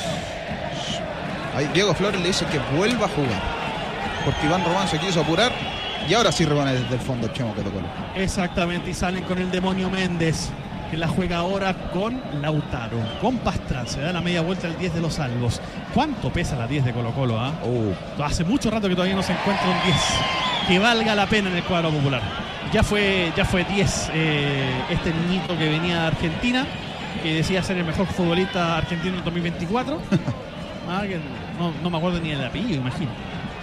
Ahí Diego Flores le dice que vuelva a jugar, porque Iván Román se quiso apurar y ahora sí rebane desde el fondo el Chemo Colo Colo. Exactamente, y salen con el demonio Méndez, que la juega ahora con Lautaro, con Pastrán. Se da la media vuelta el diez de los Albos. ¿Cuánto pesa la diez de Colo Colo? ¿Ah? Oh. Hace mucho rato que todavía no se encuentra un diez que valga la pena en el cuadro popular. Ya fue, ya fue diez eh, este niñito que venía de Argentina, que decía ser el mejor futbolista argentino en dos mil veinticuatro. Ah, que no, no me acuerdo ni el apellido, imagino.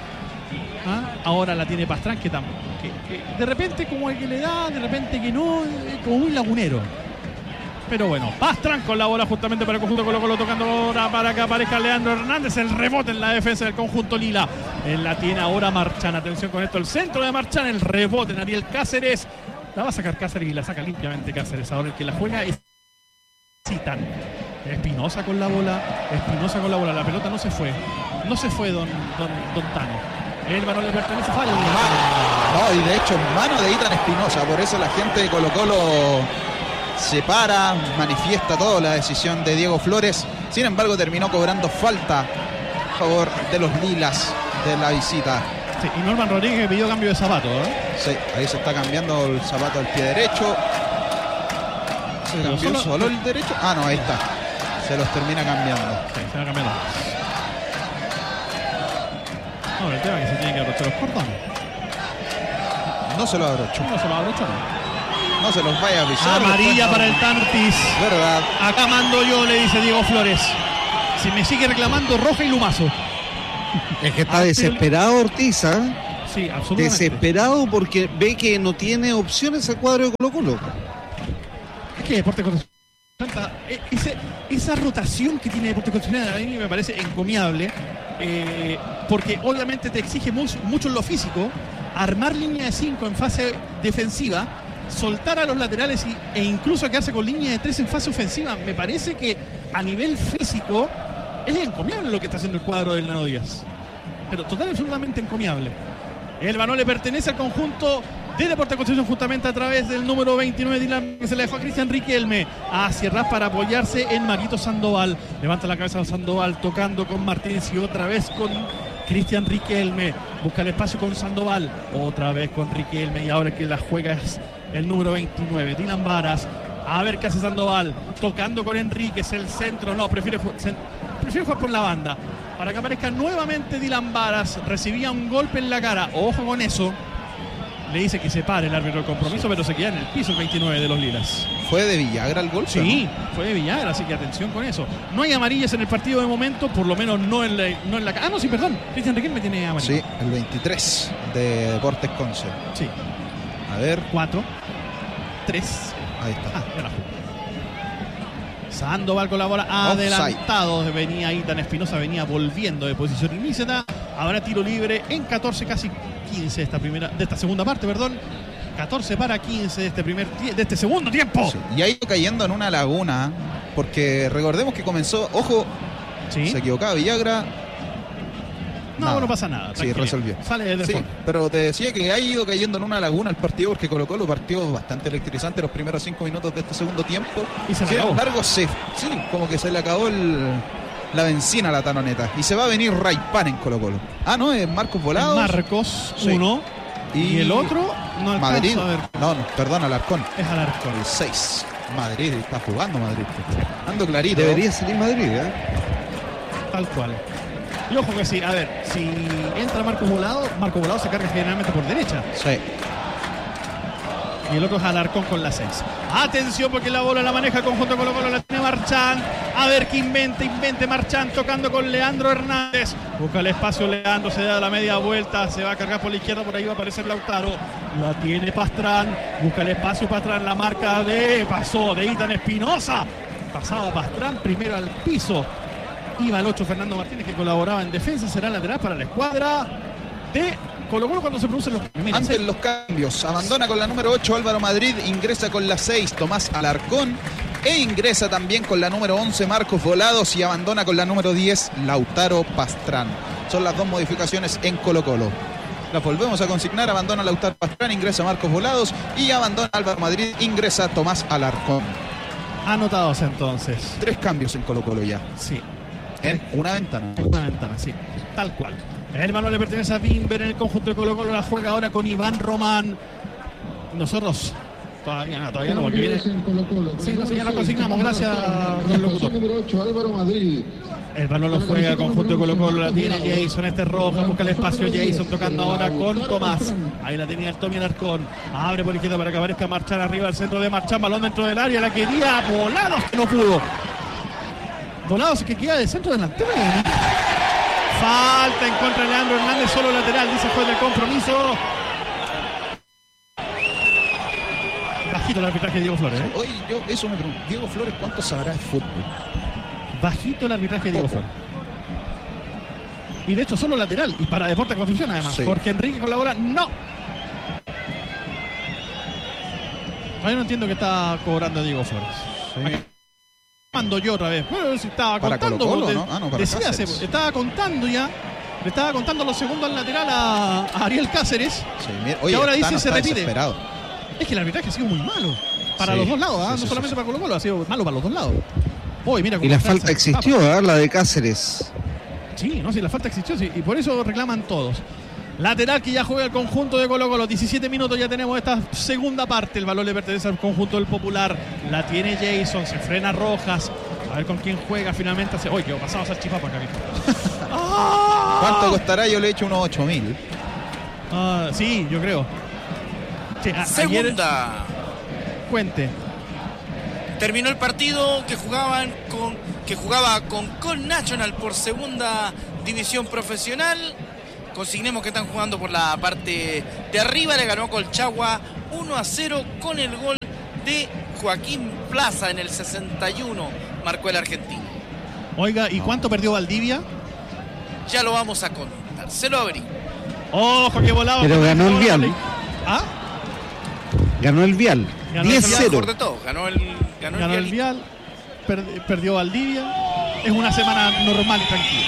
Ah, ahora la tiene Pastrán, que, tam, que, que de repente como el que le da, de repente que no, como muy lagunero. Pero bueno, Pastrán con la bola justamente para el conjunto Colo Colo, tocando ahora para que aparezca Leandro Hernández. El rebote en la defensa del conjunto Lila. Él la tiene ahora Marchán. Atención con esto, el centro de Marchán, el rebote en Ariel Cáceres. La va a sacar Cáceres y la saca limpiamente Cáceres. Ahora el que la juega es Citan. Espinosa con la bola, Espinosa con la bola, la pelota no se fue, no se fue don, don, don Tano. El balón le pertenece, falla. No, y de hecho, mano de Itan Espinosa, por eso la gente de Colo Colo se para, manifiesta toda la decisión de Diego Flores. Sin embargo, terminó cobrando falta a favor de los Lilas de la visita. Sí, y Norman Rodríguez pidió cambio de zapato, ¿eh? Sí, ahí se está cambiando el zapato del pie derecho. ¿Se cambió solo, solo el derecho? Ah, no, ahí está. Se los termina cambiando. Sí, se va cambiando. No, el tema es que se tiene que abrochar los cordones. No se lo abrochó. No se lo abrochó, no. No se los vaya a avisar. Amarilla no. para el Tantis. Verdad. Acá mando yo, le dice Diego Flores. Si me sigue reclamando, roja y lumazo. Es que está desesperado Ortiz, ¿eh? Sí, absolutamente. Desesperado porque ve que no tiene opciones el cuadro de Colo-Colo. Es que Deportes Concepción, esa, esa rotación que tiene Deportes Concepción a mí me parece encomiable, eh, porque obviamente te exige mucho, mucho en lo físico, armar línea de cinco en fase defensiva, soltar a los laterales y, e incluso quedarse con línea de tres en fase ofensiva. Me parece que a nivel físico es encomiable lo que está haciendo el cuadro del Nano Díaz, pero total absolutamente encomiable. El balón le pertenece al conjunto de Deportes Concepción justamente a través del número veintinueve, Dylan, que se le dejó a Cristian Riquelme hacia atrás para apoyarse en Marito Sandoval. Levanta la cabeza de Sandoval tocando con Martínez y otra vez con Cristian Riquelme. Busca el espacio con Sandoval, otra vez con Riquelme y ahora que la juega es el número veintinueve, Dylan Varas. A ver qué hace Sandoval, tocando con Enríquez, el centro, no, prefiere, prefiere jugar por la banda. Para que aparezca nuevamente Dylan Varas, recibía un golpe en la cara, ojo con eso. Le dice que se pare el árbitro del compromiso, pero se queda en el piso el veintinueve de los Lilas. ¿Fue de Villagra el gol? Sí, ¿no? fue de Villagra, así que atención con eso. No hay amarillas en el partido de momento, por lo menos no en la... No en la ah, no, sí, perdón. Cristian Riquelme tiene amarilla. Sí, el veintitrés de Deportes Conce. Sí. A ver. cuatro, tres. Ahí está. Ah, era. Sandoval con la bola adelantado. Venía Ethan Espinosa, venía volviendo de posición ilícita. Habrá tiro libre en catorce, casi quince de esta primera, de esta segunda parte, perdón. catorce para quince de este primer de este segundo tiempo. Sí, y ha ido cayendo en una laguna, porque recordemos que comenzó, ojo, ¿sí? Se equivocaba Villagra. No, nada. no pasa nada. Sí, resolvió. Sale de sí, fondo. pero te decía que ha ido cayendo en una laguna el partido, porque Colo-Colo partió bastante electrizante los primeros cinco minutos de este segundo tiempo. Y se Sin acabó. embargo, sí, sí, como que se le acabó el, la benzina a la tanoneta. Y se va a venir Raipan en Colo-Colo. Ah, no, es Marcos Volados. Marcos, Sí. uno. Y, Y el otro, no alcanzo Madrid. a ver. No, no, perdón, Alarcón. Es Alarcón. El seis. Madrid, está jugando Madrid. Ando clarito. Debería salir Madrid, ¿eh? Tal cual. Y ojo que sí, a ver, si entra Marcos Volado, Marcos Volado se carga generalmente por derecha. Sí. Y el otro es Alarcón con la seis. Atención porque la bola la maneja el conjunto Colo Colo, la tiene Marchán. A ver qué invente, invente Marchán tocando con Leandro Hernández. Busca el espacio Leandro, se da la media vuelta, se va a cargar por la izquierda, por ahí va a aparecer Lautaro. La tiene Pastrán, busca el espacio Pastrán, la marca de pasó de Ethan Espinosa. Pasaba Pastrán primero al piso. Iba el ocho Fernando Martínez, que colaboraba en defensa, será lateral para la escuadra de Colo Colo cuando se producen los cambios. Antes los cambios, abandona con la número ocho Álvaro Madrid, ingresa con la seis Tomás Alarcón e ingresa también con la número once Marcos Volados y abandona con la número diez Lautaro Pastrán. Son las dos modificaciones en Colo Colo. Las volvemos a consignar, abandona Lautaro Pastrán, ingresa Marcos Volados y abandona Álvaro Madrid, ingresa Tomás Alarcón. Anotados entonces. Tres cambios en Colo Colo ya. Sí. En una ventana. En una ventana, sí. Tal cual. El balón le pertenece a Bimber en el conjunto de Colo Colo. La juega ahora con Iván Román. Nosotros todavía no, todavía no, porque viene. Sí, no, sí, ya lo consignamos. Gracias, don locutor. El balón lo juega el conjunto de Colo Colo. La tiene Jason, este rojo. Busca el espacio Jason tocando ahora con Tomás. Ahí la tenía el Tommy Alarcón. Abre por izquierda para que aparezca Marchán arriba del centro de Marchán. Balón dentro del área. La quería Volados, que no pudo. Volados que queda de centro delantero. Falta en contra de Leandro Hernández, solo lateral, dice el juez del compromiso. Bajito el arbitraje de Diego Flores, ¿eh? Oye, yo eso me pregunto. Diego Flores, ¿cuánto sabrá de fútbol? Bajito el arbitraje de Diego Flores. Y de hecho solo lateral, y para Deportes Concepción además, Sí. porque Enrique con la bola, no. Yo no entiendo que está cobrando Diego Flores. Sí. Mando yo otra vez. Bueno, si estaba Para contando. Colo-Colo, de- ¿no? Ah, no, para decía, Cáceres. se- estaba contando ya. Le estaba contando los segundos al lateral a, a Ariel Cáceres. Sí, mira, oye, Y ahora dice Tano se está retire. desesperado. Es que el arbitraje ha sido muy malo. Para Sí, los dos lados, ¿ah? sí, no sí, solamente sí, para Colo Colo, ha sido malo para los dos lados. Uy, mira Y cómo la alcanza. falta existió, ¿eh? La de Cáceres. Sí, no, sí, la falta existió, sí, y por eso reclaman todos. Lateral que ya juega el conjunto de Colo Colo. diecisiete minutos ya tenemos esta segunda parte. El balón le pertenece al conjunto del Popular. La tiene Jason, se frena Rojas. A ver con quién juega finalmente. Hace... Uy, que pasamos al chipapa acá. ¡Ah! ¿Cuánto costará? Yo le he hecho unos ocho mil. Uh, sí, yo creo. Sí, a, Segunda. Ayer, cuente. Terminó el partido que jugaban con que jugaba con Col National por segunda división profesional. Consignemos que están jugando por la parte de arriba. Le ganó Colchagua uno a cero con el gol de Joaquín Plaza en el sesenta y uno. Marcó el argentino. Oiga, ¿y cuánto perdió Valdivia? Ya lo vamos a contar. Se lo abrí. Ojo, que volaba. Pero ganó el Vial. ¿Ah? Ganó el Vial. diez cero. De todo. Ganó el, ganó ganó el el Vial. Per, perdió Valdivia. Es una semana normal y tranquila.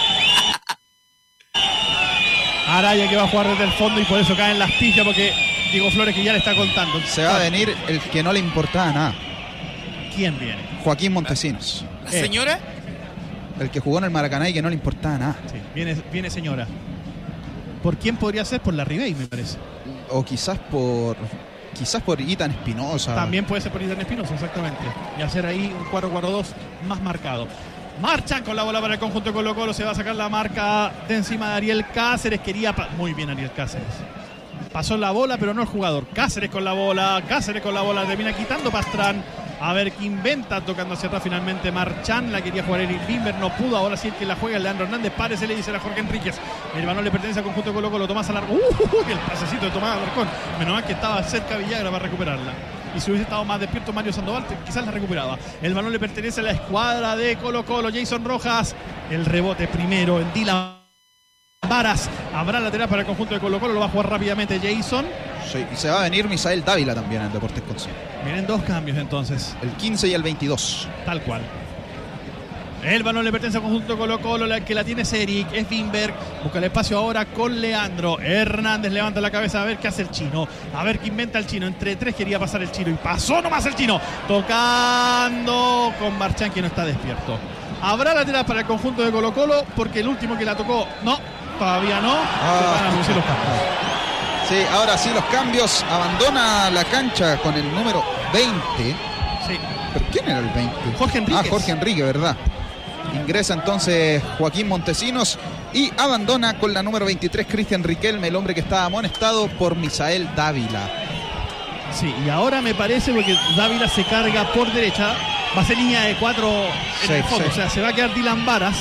Araya que va a jugar desde el fondo y por eso caen las pillas, porque Diego Flores que ya le está contando. Se va a venir el que no le importaba nada. ¿Quién viene? Joaquín Montesinos. ¿La señora? El que jugó en el Maracaná y que no le importaba nada. Sí, viene, viene señora. ¿Por quién podría ser? Por la Ribey, me parece. O quizás por... Quizás por Itan Espinosa. También puede ser por Itan Espinosa, exactamente. Y hacer ahí un cuatro cuatro dos más marcado. Marchan con la bola para el conjunto de Colo Colo. Se va a sacar la marca de encima de Ariel Cáceres. Quería... Muy bien Ariel Cáceres. Pasó la bola, pero no el jugador. Cáceres con la bola. Cáceres con la bola. Termina quitando Pastrán. A ver qué inventa, tocando hacia atrás finalmente Marchán. La quería jugar Eric Bimber, no pudo. Ahora sí el que la juega es Leandro Hernández. Párese, le dice a Jorge Enríquez. El balón le pertenece al conjunto de Colo Colo. Tomás Alarcón. ¡Uh! El pasecito de Tomás Alarcón. Menos mal que estaba cerca Villagra para recuperarla. Y si hubiese estado más despierto Mario Sandoval, quizás la recuperaba. El balón le pertenece a la escuadra de Colo Colo. Jason Rojas. El rebote primero en Dylan Varas. Habrá lateral para el conjunto de Colo Colo. Lo va a jugar rápidamente Jason. Sí, y se va a venir Misael Dávila también en Deportes Concepción. Vienen dos cambios entonces. El quince y el veintidós. Tal cual. El balón le pertenece al conjunto de Colo Colo. La que la tiene es Eric, es Bimberg. Busca el espacio ahora con Leandro Hernández. Levanta la cabeza a ver qué hace el chino. A ver qué inventa el chino. Entre tres quería pasar el chino y pasó nomás el chino. Tocando con Marchán, que no está despierto. Habrá lateral para el conjunto de Colo Colo porque el último que la tocó, no, todavía no. Ah. Se van a anunciar los cambios. Sí, ahora sí los cambios. Abandona la cancha con el número veinte. Sí. ¿Pero quién era el veinte? Jorge Enríquez. Ah, Jorge Enrique, ¿verdad? Ingresa entonces Joaquín Montesinos y abandona con la número veintitrés Cristian Riquelme, el hombre que estaba amonestado por Misael Dávila. Sí, y ahora me parece porque Dávila se carga por derecha. Va a ser línea de cuatro en Sí, el fondo. sí. O sea, se va a quedar Dylan Varas.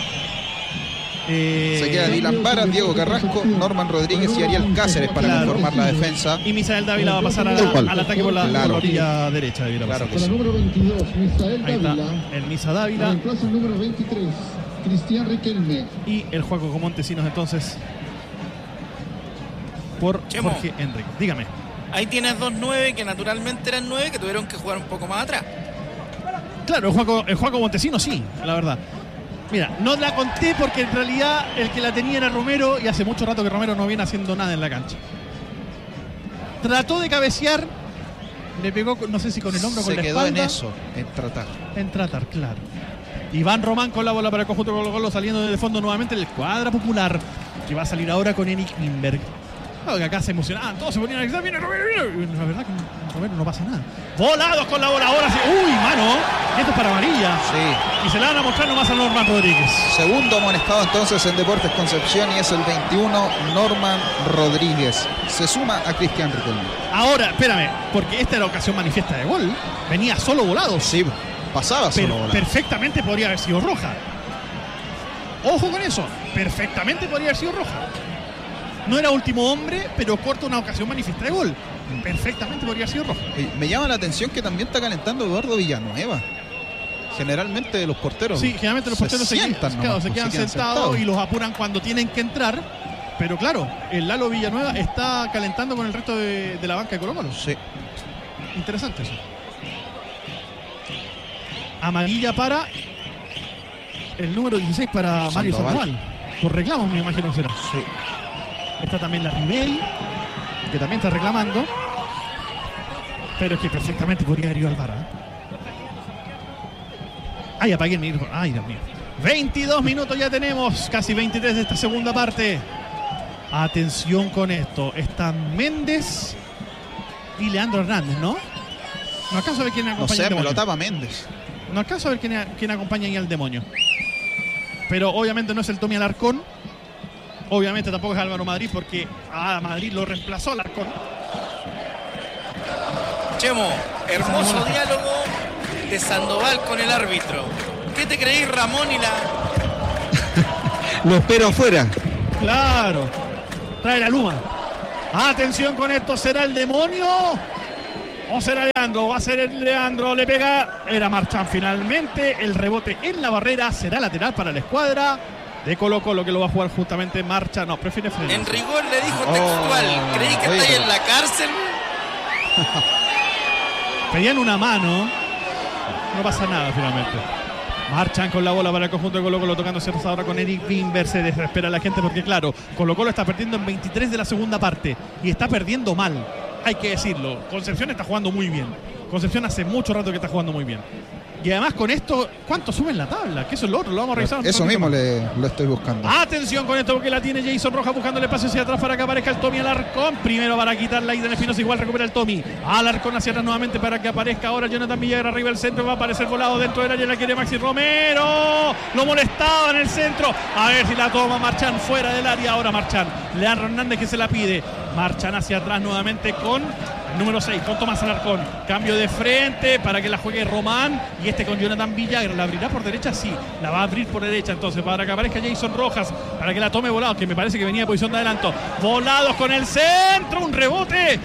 Eh, Se queda Dylan Varas, Diego Carrasco, Norman Rodríguez y Ariel Cáceres para Claro. conformar la defensa. Y Misael Dávila va a pasar a la- Tal cual. al ataque por la, Claro. por la orilla derecha. debiera Claro pasar. que Con la sí. número veintidós, Misael Ahí está Dávila. el Misa Dávila Reemplaza el número veintitrés, Cristian Riquelme. y el Juaco con Montesinos entonces por Chemo. Jorge Enrique. Dígame. Ahí tienes dos nueve que naturalmente eran nueve que tuvieron que jugar un poco más atrás. Claro, el Juaco, el Juaco Montesinos sí, la verdad. Mira, no la conté porque en realidad el que la tenía era Romero y hace mucho rato que Romero no viene haciendo nada en la cancha. Trató de cabecear, le pegó, no sé si con el hombro o con Se la quedó espalda. en eso, en tratar. En tratar, claro. Iván Román con la bola para el conjunto de Colo Colo, saliendo desde el fondo nuevamente el cuadra popular, que va a salir ahora con Eric Bimberg. Claro que acá se emocionaban, todos se ponían a gritar, viene Romero, viene. La verdad que con Romero no pasa nada. Volados con la bola, ahora sí. Uy, mano, esto es para amarilla. Sí. Y se la van a mostrar nomás a Norman Rodríguez. Segundo amonestado entonces en Deportes Concepción y es el veintiuno, Norman Rodríguez. Se suma a Cristian Riquelme. Ahora, espérame, porque esta era ocasión manifiesta de gol. Venía solo volado. Sí, pasaba Pero solo bola. perfectamente podría haber sido roja. Ojo con eso, perfectamente podría haber sido roja. No era último hombre, pero corta una ocasión manifiesta de gol. Perfectamente podría haber sido roja. Eh, Me llama la atención que también está calentando Eduardo Villanueva. Generalmente los porteros Sí, generalmente los porteros se, sientan claro, nomás, se pues, quedan sentados y los apuran cuando tienen que entrar. Pero claro, el Lalo Villanueva está calentando con el resto de, de la banca de Colo Colo. Sí. Interesante eso. Amarilla para el número dieciséis para Mario Sandoval. Sandoval. Por reclamos, me imagino que será. Sí. Está también la Ribey, que también está reclamando. Pero es que perfectamente podría haber ido al V A R. ¿eh? Ay, apagué el micrófono. Ay, Dios mío. veintidós minutos ya tenemos, casi veintitrés de esta segunda parte. Atención con esto. Están Méndez y Leandro Hernández, ¿no? No alcanzo a ver quién No acompaña sé, al me lo demonio. tapa Méndez. No alcanzo a ver quién, quién acompaña ahí al demonio. Pero obviamente no es el Tommy Alarcón. Obviamente tampoco es Álvaro Madrid porque a Madrid lo reemplazó Alarcón. Chemo, hermoso diálogo de Sandoval con el árbitro. ¿Qué te creís, Ramón y la...? Lo espero afuera. Claro. Trae la luma. Atención con esto. ¿Será el demonio? ¿O será Leandro? Va a ser el Leandro. Le pega. Era Marchán finalmente. El rebote en la barrera. Será lateral para la escuadra de Colo Colo, que lo va a jugar justamente Marcha. No, prefiere frenar. En rigor le dijo textual. Oh, ¿Creí que oye, estáis pero... en la cárcel? Pedían una mano. No pasa nada finalmente. Marchan con la bola para el conjunto de Colo Colo, tocándose ahora con Eric Wimber. Se desespera la gente porque, claro, Colo Colo está perdiendo en veintitrés de la segunda parte y está perdiendo mal, hay que decirlo. Concepción está jugando muy bien. Concepción hace mucho rato que está jugando muy bien. Y además con esto, ¿cuánto sube en la tabla? Que eso es lo otro, lo vamos a revisar. Eso mismo le, lo estoy buscando. Atención con esto porque la tiene Jason Rojas buscando el espacio hacia atrás para que aparezca el Tommy Alarcón. Primero para quitar la ida en Espinosa, igual recupera el Tommy. Alarcón hacia atrás nuevamente para que aparezca ahora Jonathan Villagra arriba del centro. Va a aparecer volado dentro del área, la quiere Maxi Romero. Lo molestaba en el centro. A ver si la toma Marchán fuera del área. Ahora Marchán. Leandro Hernández que se la pide. Marchán hacia atrás nuevamente con número seis, con Tomás Alarcón. Cambio de frente para que la juegue Román. Y este con Jonathan Villagra. ¿La abrirá por derecha? Sí. La va a abrir por derecha entonces para que aparezca Jason Rojas. Para que la tome Volado, que me parece que venía de posición de adelanto. Volados con el centro. Un rebote.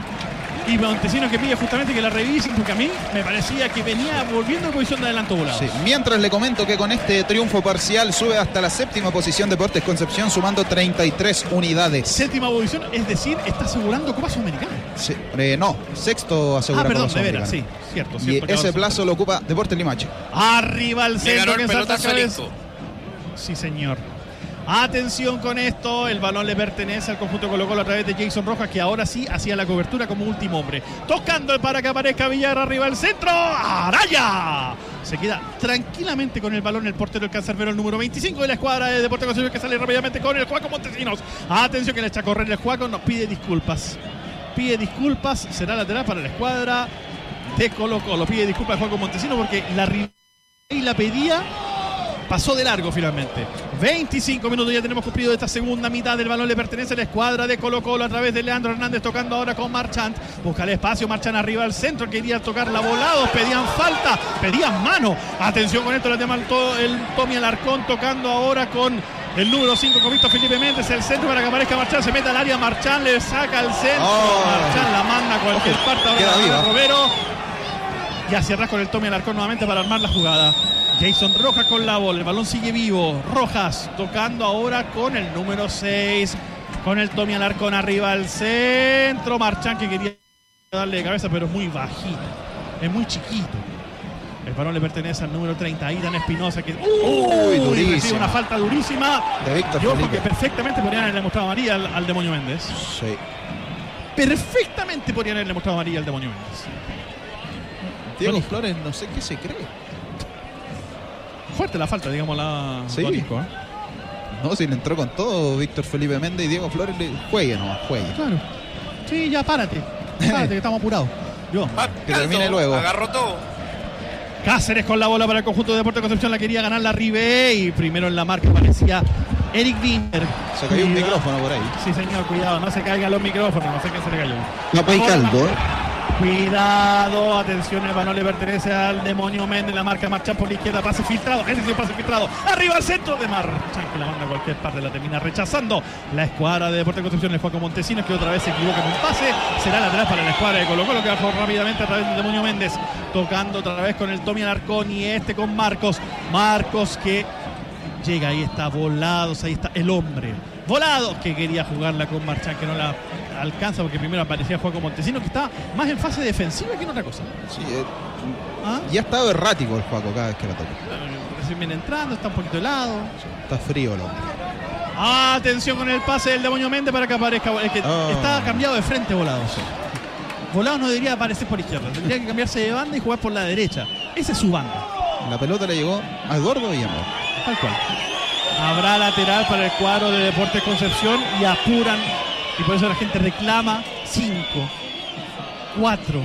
Y Montesinos que pide justamente que la revisen, porque a mí me parecía que venía volviendo de posición de adelanto Volado. Sí. Mientras le comento que con este triunfo parcial sube hasta la séptima posición Deportes Concepción, sumando treinta y tres unidades. Séptima posición, es decir, está asegurando Copa Sudamericana. Sí, eh, no, sexto asegura Ah, perdón, Copa de veras, sí, Sudamericana. cierto. Y cierto ese plazo lo ocupa Deportes Limache. Arriba al Le centro. ganó que el salta pelotazo al cabeza. Inco. Sí, señor. Atención con esto, el balón le pertenece al conjunto Colo Colo a través de Jason Rojas, que ahora sí hacía la cobertura como último hombre. Tocando para que aparezca Villagra arriba del centro. ¡Araya! Se queda tranquilamente con el balón el portero, el cancerbero, el número veinticinco de la escuadra de Deportes Concepción, que sale rápidamente con el Juaco Montesinos. Atención que le echa a correr el Juaco, nos pide disculpas. Pide disculpas, será lateral para la escuadra de Colo Colo. Pide disculpas al Juaco Montesinos porque la y la pedía. Pasó de largo finalmente. veinticinco minutos ya tenemos cumplido de esta segunda mitad. Del balón le pertenece a la escuadra de Colo Colo a través de Leandro Hernández, tocando ahora con Marchand. Busca el espacio, Marchand arriba al centro. Quería tocar la Volados, pedían falta, pedían mano. Atención con esto, el, el Tommy Alarcón tocando ahora con el número cinco con Víctor Felipe Méndez. El centro para que aparezca Marchand, se mete al área. Marchand le saca al centro. Oh. Marchand la manda a cualquier Ojo, parte. Ahora queda viva. Romero. Y hacia atrás con el Tommy Alarcón nuevamente para armar la jugada. Jason Rojas con la bola, el balón sigue vivo. Rojas tocando ahora con el número seis, con el Tommy Alarcón arriba al centro. Marchán que quería darle de cabeza, pero es muy bajito, es muy chiquito. El balón le pertenece al número treinta, Aidan Espinosa, que Uy, durísima. recibe una falta durísima. De Víctor Yo Felipe. creo que perfectamente podrían haberle mostrado amarilla al, al Demonio Méndez. Sí. Perfectamente podrían haberle mostrado amarilla al Demonio Méndez. Diego Flores, no sé qué se cree. Fuerte la falta, digamos, la Sí. Donisco, ¿eh? No, si le entró con todo Víctor Felipe Méndez y Diego Flores, le juegue nomás, juegue. Claro. Sí, ya párate. Párate, que estamos apurados. Yo. Va, Que termine Caldo, luego. Agarró todo. Cáceres con la bola para el conjunto de Deportes Concepción. La quería ganar la Ribe. Y primero en la marca aparecía Eric Wimber. Se cayó un Cuidado. micrófono por ahí. Sí, señor, cuidado. No se caigan los micrófonos. No sé quién se le cayó. Papa y caldo, ¿eh? Cuidado, atención, el balón le pertenece al Demonio Méndez, la marca Marchán por la izquierda, pase filtrado, ese es un pase filtrado, arriba al centro de Marchán, que la manda a cualquier parte, la termina rechazando la escuadra de Deportes Concepción, el Juaco Montesinos, que otra vez se equivoca en un pase, será lateral para la escuadra de Colo Colo, que bajó rápidamente a través del Demonio Méndez, tocando otra vez con el Tommy Alarcón y este con Marcos, Marcos que llega, ahí está Volados, ahí está el hombre. Volados que quería jugarla con Marchán, que no la alcanza porque primero aparecía Juaco Montesinos, que está más en fase defensiva que en otra cosa. Sí, eh, ¿Ah? ya ha estado errático el Juaco cada vez que la toca. Recién viene entrando, está un poquito helado. Está frío el hombre. Atención con el pase del Demonio Méndez para que aparezca. Es que Oh. está cambiado de frente Volados. Volados no debería aparecer por izquierda, tendría que cambiarse de banda y jugar por la derecha. Esa es su banda. La pelota le llegó a Eduardo Villamor. Tal cual. Habrá lateral para el cuadro de Deportes Concepción y apuran. Y por eso la gente reclama. cinco, cuatro,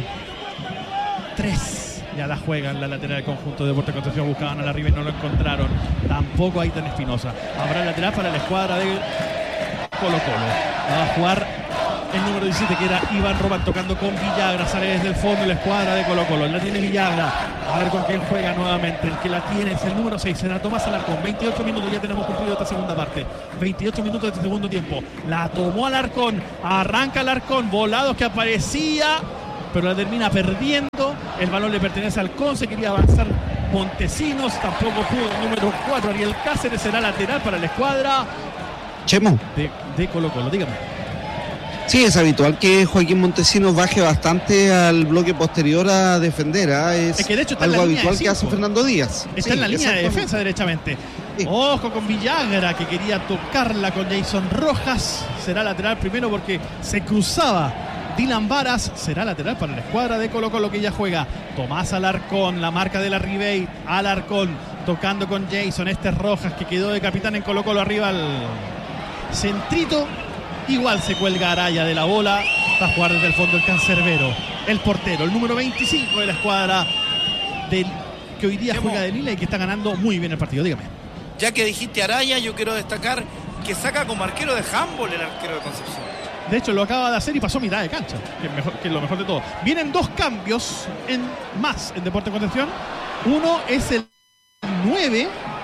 tres. Ya la juegan la lateral del conjunto de Deportes Concepción. Buscaban a la arriba y no lo encontraron. Tampoco Aitan Espinosa. Habrá lateral para la escuadra de Colo Colo. Va a jugar el número diecisiete, que era Iván Román, tocando con Villagra. Sale desde el fondo la escuadra de Colo Colo. La tiene Villagra. A ver con quién juega nuevamente. El que la tiene es el número seis, será Tomás Alarcón. veintiocho minutos ya tenemos cumplido esta segunda parte. veintiocho minutos de este segundo tiempo. La tomó Alarcón. Arranca Alarcón. Volados que aparecía, pero la termina perdiendo. El balón le pertenece al Conce. Quería avanzar Montesinos. Tampoco pudo. El número cuatro, Ariel Cáceres, será lateral para la escuadra Chemo. de, de Colo Colo. Dígame. Sí, es habitual que Joaquín Montesinos baje bastante al bloque posterior a defender. ¿eh? Es, es que de hecho está algo en la línea habitual de que hace cinco. Fernando Díaz. Está Sí, en la línea de exactamente. defensa derechamente. Sí. Ojo con Villagra, que quería tocarla con Jason Rojas. Será lateral primero porque se cruzaba Dylan Varas. Será lateral para la escuadra de Colo Colo, que ya juega Tomás Alarcón, la marca de la Ribey. Alarcón tocando con Jason. Este es Rojas, que quedó de capitán en Colo Colo, arriba al centrito. Igual se cuelga Araya de la bola. Va a jugar desde el fondo el cancerbero, el portero, el número veinticinco de la escuadra del, que hoy día juega de Lila y que está ganando muy bien el partido. Dígame. Ya que dijiste Araya, yo quiero destacar que saca como arquero de handball el arquero de Concepción. De hecho, lo acaba de hacer y pasó mitad de cancha, que es, mejor, que es lo mejor de todo. Vienen dos cambios en más en Deportes Concepción. Uno es el nueve,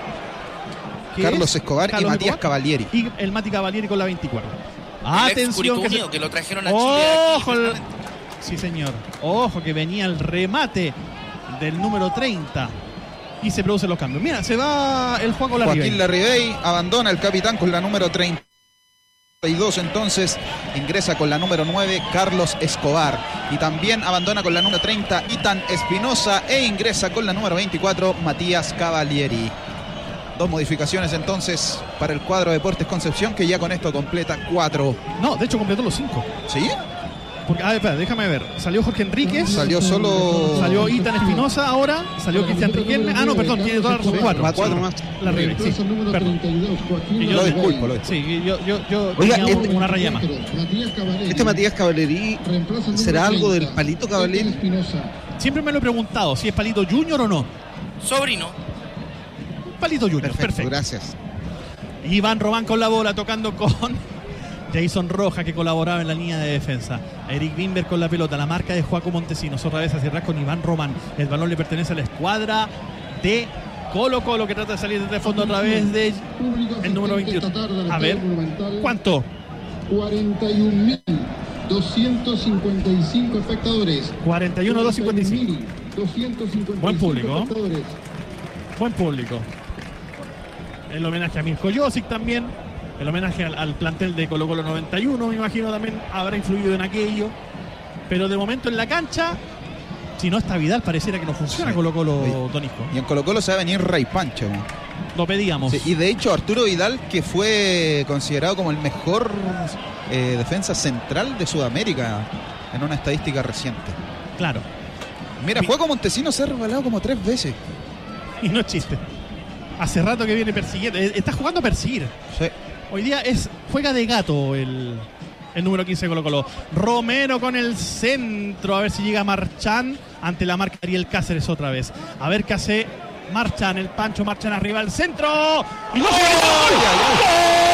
que Carlos es Escobar Carlos y Matías Escobar, Cavalieri. y el Mati Cavalieri con la veinticuatro. El ex Atención, Curicó que, se... Unido, que lo trajeron a Chile. Ojo, aquí, el... sí señor. Ojo, que venía el remate del número treinta y se producen los cambios. Mira, se va el Juan Larribey. Joaquín Larribey abandona el capitán con la número treinta y dos, entonces ingresa con la número nueve Carlos Escobar, y también abandona con la número treinta Itan Espinosa e ingresa con la número veinticuatro Matías Cavalieri. Dos modificaciones entonces para el cuadro de Deportes Concepción, que ya con esto completa cuatro. No, de hecho completó los cinco. ¿Sí? Porque, a ver, espera, déjame ver. Salió Jorge Enríquez. Salió solo... Salió Itan Espinosa ahora. Salió Cristian Riquelme. Ah, no, perdón, tiene toda la razón. Cuatro. Cuatro más. La Ribey, sí. Reemplaza el número Perdón. treinta y dos, Joaquín Y yo- Lo Larribey. disculpo, lo disculpo. Sí, yo, yo, yo Oiga, tenía este- una raya más. Matías Cavalieri. Este Matías Cavalieri, Reemplaza el número ¿será algo del treinta, palito Itan Cavalieri? Espinosa. Siempre me lo he preguntado si es Palito Junior o no. Sobrino. Palito Junior, Perfecto, perfecto. gracias. Iván Román con la bola, tocando con Jason Rojas, que colaboraba en la línea de defensa. Eric Wimber con la pelota, la marca de Joaco Montesinos. Otra vez hacia atrás con Iván Román. El balón le pertenece a la escuadra de Colo Colo, que trata de salir desde el fondo a través de Público el número asistente veintiuno. esta tarde al A ver, Estadio Monumental. ¿cuánto? cuarenta y un mil doscientos cincuenta y cinco espectadores. cuarenta y uno mil doscientos cincuenta y cinco. doscientos cincuenta y cinco Buen público. espectadores. Buen público. El homenaje a Mirko Josic también. El homenaje al, al plantel de Colo Colo noventa y uno, me imagino, también habrá influido en aquello. Pero de momento en la cancha, si no está Vidal, pareciera que no funciona Sí. Colo Colo, Oye, Tonisco. Y en Colo Colo se va a venir Rey Pancho. ¿no? Lo pedíamos. Sí, y de hecho Arturo Vidal, que fue considerado como el mejor eh, defensa central de Sudamérica en una estadística reciente. Claro. Mira, Vi- Juaco Montesinos se ha rebalado como tres veces. Y no es chiste. Hace rato que viene persiguiendo. eh, Está jugando a perseguir. Sí. Hoy día es juega de gato el, el número quince de Colo Colo. Romero con el centro. A ver si llega Marchán ante la marca Ariel Cáceres otra vez. A ver qué hace Marchán. El Pancho Marchán arriba al centro. ¡Y no se ¡Gol!